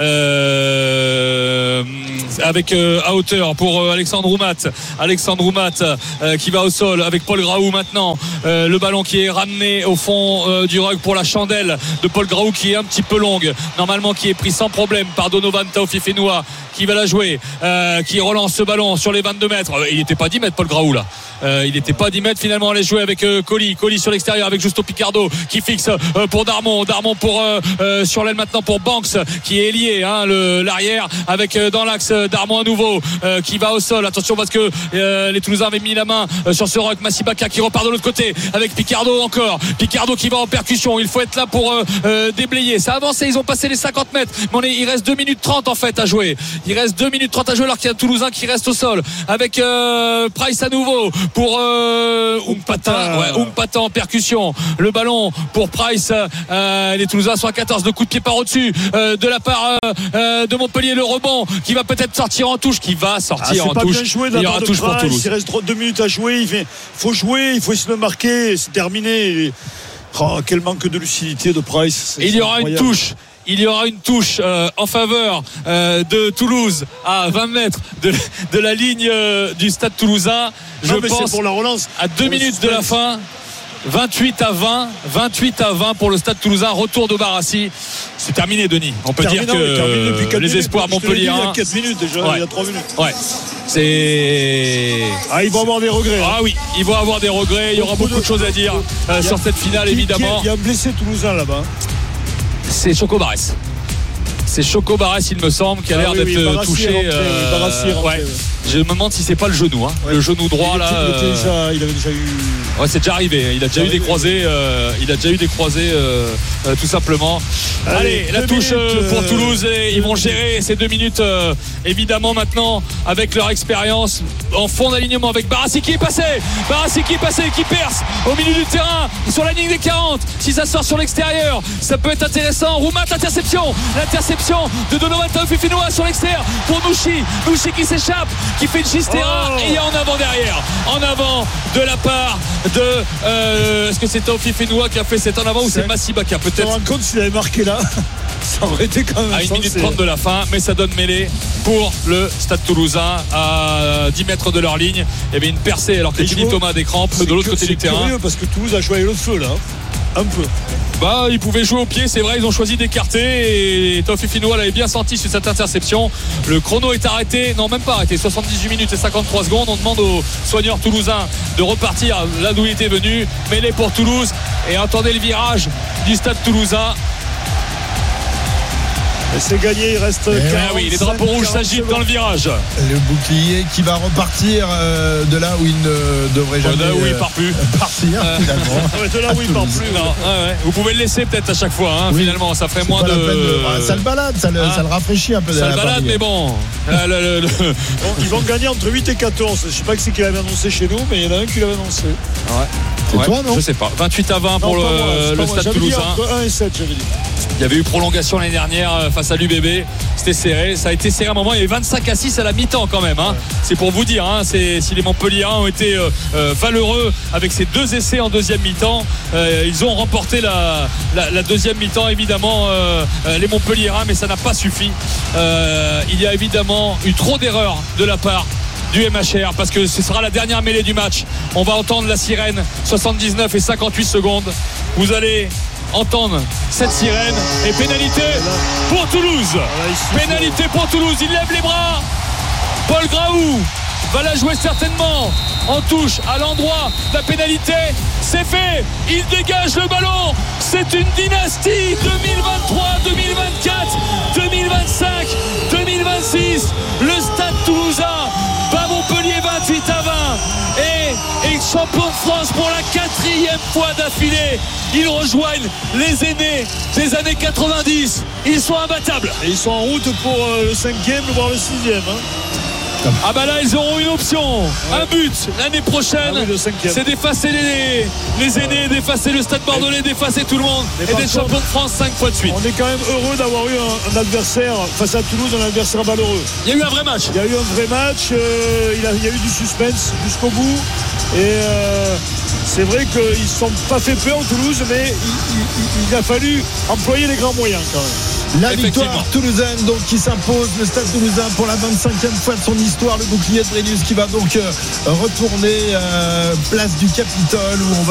euh, avec euh, à hauteur pour euh, Alexandre Oumat. Alexandre Oumat euh, qui va au sol avec Paul Graou maintenant. Euh, le ballon qui est ramené au fond euh, du ruck pour la chandelle de Paul Graou qui est un petit peu longue. Normalement qui est pris sans problème par Donovan Taofifenua qui va la jouer, euh, qui relance ce ballon sur les vingt-deux mètres. Il n'était pas dix mètres Paul Graou là. Euh, il n'était pas dix mètres finalement. Allait jouer avec euh, Colli. Colli sur l'extérieur avec Justo Picardo qui fixe euh, pour Darmon. Darmon pour euh, euh, sur l'aile maintenant pour Banks qui est lié hein, le, l'arrière avec euh, dans l'axe euh, Darmon à nouveau euh, qui va au sol. Attention parce que euh, les Toulousains avaient mis la main euh, sur ce rock. Massibaka qui repart de l'autre côté avec Picardo encore. Picardo qui va en percussion. Il faut être là pour euh, euh, déblayer. Ça a avancé. Ils ont passé les cinquante mètres. Mais on est, il reste deux minutes trente en fait à jouer. Il reste deux minutes trente à jouer alors qu'il y a un Toulousain qui reste au sol avec euh, Price à nouveau pour euh, Umpata. Ouais, Umpata en percussion. Le ballon pour Price. Euh, les Toulousains sont à quatorze. De coup de pied par au-dessus euh, de la part euh, de Montpellier. Le rebond qui va peut-être sortir en touche, qui va sortir ah, en touche. Joué il y aura touche pour Toulouse. Il reste deux minutes à jouer. Il fait, faut jouer, il faut essayer de marquer. C'est terminé. Oh, quel manque de lucidité de Price. C'est, il y aura incroyable. une touche. Il y aura une touche euh, en faveur euh, de Toulouse à vingt mètres de, de la ligne euh, du stade toulousain. Je non, pense pour la relance. À deux minutes de la fin. vingt-huit à vingt vingt-huit à vingt pour le stade toulousain. Retour de Barassi. C'est terminé, Denis. On peut terminé, dire que oui, les minutes, espoirs Montpellier. Il y a quatre minutes déjà, ouais. il y a trois minutes. Ouais. C'est. Ah, ils vont avoir des regrets. Ah oui, ils vont avoir des regrets. Il y aura beaucoup, beaucoup de choses à dire euh, sur cette finale, qui, évidemment. Il y a un blessé toulousain là-bas. C'est Choco Barès. C'est Choco Barès, il me semble, qui a ah l'air oui, d'être oui, touché. Rentré, euh, Barassi rentré, ouais. Ouais. Je me demande si c'est pas le genou, hein. Ouais. Le genou droit il là. Était, il, était déjà, il avait déjà eu. Ouais, c'est déjà arrivé. Il a déjà eu des croisés. Euh, il a déjà eu des croisés, euh, euh, tout simplement. Allez, Allez la touche minutes, pour Toulouse. Et ils vont gérer ces deux minutes, euh, évidemment maintenant avec leur expérience en fond d'alignement avec Barassi qui est passé. Barassi qui est passé, qui perce au milieu du terrain sur la ligne des quarante. Si ça sort sur l'extérieur, ça peut être intéressant. Roumat, interception, l'interception de Donovan Taofifenua sur l'extérieur pour Nouchi. Nouchi qui s'échappe, qui fait une chistera oh. Et il y a en avant derrière, en avant de la part de euh, est-ce que c'est Taofifenua qui a fait cet en avant ou c'est Massibaka peut-être. Je me rends compte s'il avait marqué là, ça aurait été quand même à une minute trente de la fin, mais ça donne mêlée pour le Stade Toulousain à dix mètres de leur ligne. Il y avait une percée alors que Tini Thomas a des crampes de l'autre côté du terrain. C'est curieux parce que Toulouse a joué le feu là, un peu. Bah, ils pouvaient jouer au pied, c'est vrai, ils ont choisi d'écarter et Taofifenua l'avait bien senti sur cette interception. Le chrono est arrêté, non même pas arrêté, soixante-dix-huit minutes et cinquante-trois secondes. On demande aux soigneurs toulousains de repartir là d'où il était venu. Mêlée pour Toulouse et entendez le virage du Stade Toulousain. C'est gagné, il reste Ah oui, les drapeaux rouges s'agitent dans le virage. Le bouclier qui va repartir euh, de là où il ne devrait jamais de là où il euh, part plus. partir Euh, finalement. Ouais, de là où il part plus. Non, ouais, ouais. Vous pouvez le laisser peut-être à chaque fois, hein, Oui. finalement, ça ferait C'est moins pas de. la peine de- Ah, ça le balade, ça le, Ah. ça le rafraîchit un peu. Ça derrière le balade, Paris. mais bon. Euh, le- le- le- Bon, ils vont gagner entre huit et quatorze. Je sais pas qui c'est qui l'avait annoncé chez nous, mais il y en a un qui l'avait annoncé. C'est Ouais, toi, non Je sais pas. vingt-huit à vingt pour Non, le, pas moi, c'est le pas moi. Stade J'avais dit Toulousain. entre un et sept, j'avais dit. Il y avait eu prolongation l'année dernière euh, face à l'U B B. C'était serré. Ça a été serré à un moment. Il y avait vingt-cinq à six à la mi-temps quand même. Hein. C'est pour vous dire hein, c'est, si les Montpelliérains ont été euh, euh, valeureux avec ces deux essais en deuxième mi-temps. Euh, ils ont remporté la, la, la deuxième mi-temps, évidemment, euh, euh, les Montpelliérains, mais ça n'a pas suffi. Euh, il y a évidemment eu trop d'erreurs de la part du M H R parce que ce sera la dernière mêlée du match. On va entendre la sirène, soixante-dix-neuf et cinquante-huit secondes. Vous allez entendre cette sirène et pénalité pour Toulouse. Pénalité pour Toulouse, il lève les bras. Paul Graou va la jouer certainement en touche à l'endroit de la pénalité. C'est fait, il dégage le ballon. C'est une dynastie deux mille vingt-trois, deux mille vingt-quatre, deux mille vingt-cinq, deux mille vingt-six. Le Stade Toulousain bat Montpellier vingt-huit à vingt et est champion de France pour la quatrième fois d'affilée. Ils rejoignent les aînés des années quatre-vingt-dix. Ils sont imbattables. Et ils sont en route pour euh, le cinquième, voire le sixième. Hein. Ah bah là ils auront une option, ouais. Un but l'année prochaine, ah oui, c'est d'effacer les, les aînés, d'effacer le Stade Bordelais, d'effacer tout le monde et d'être champion de France cinq fois de suite. On est quand même heureux d'avoir eu un, un adversaire face à Toulouse, un adversaire valeureux. Il y a eu un vrai match. Il y a eu un vrai match, euh, il, a, il y a eu du suspense jusqu'au bout et euh, c'est vrai qu'ils ne sont pas fait peur Toulouse, mais il, il, il a fallu employer les grands moyens quand même. La victoire toulousaine donc qui s'impose, le Stade Toulousain pour la vingt-cinquième fois de son histoire, le bouclier de Brennus qui va donc euh, retourner euh, place du Capitole où on va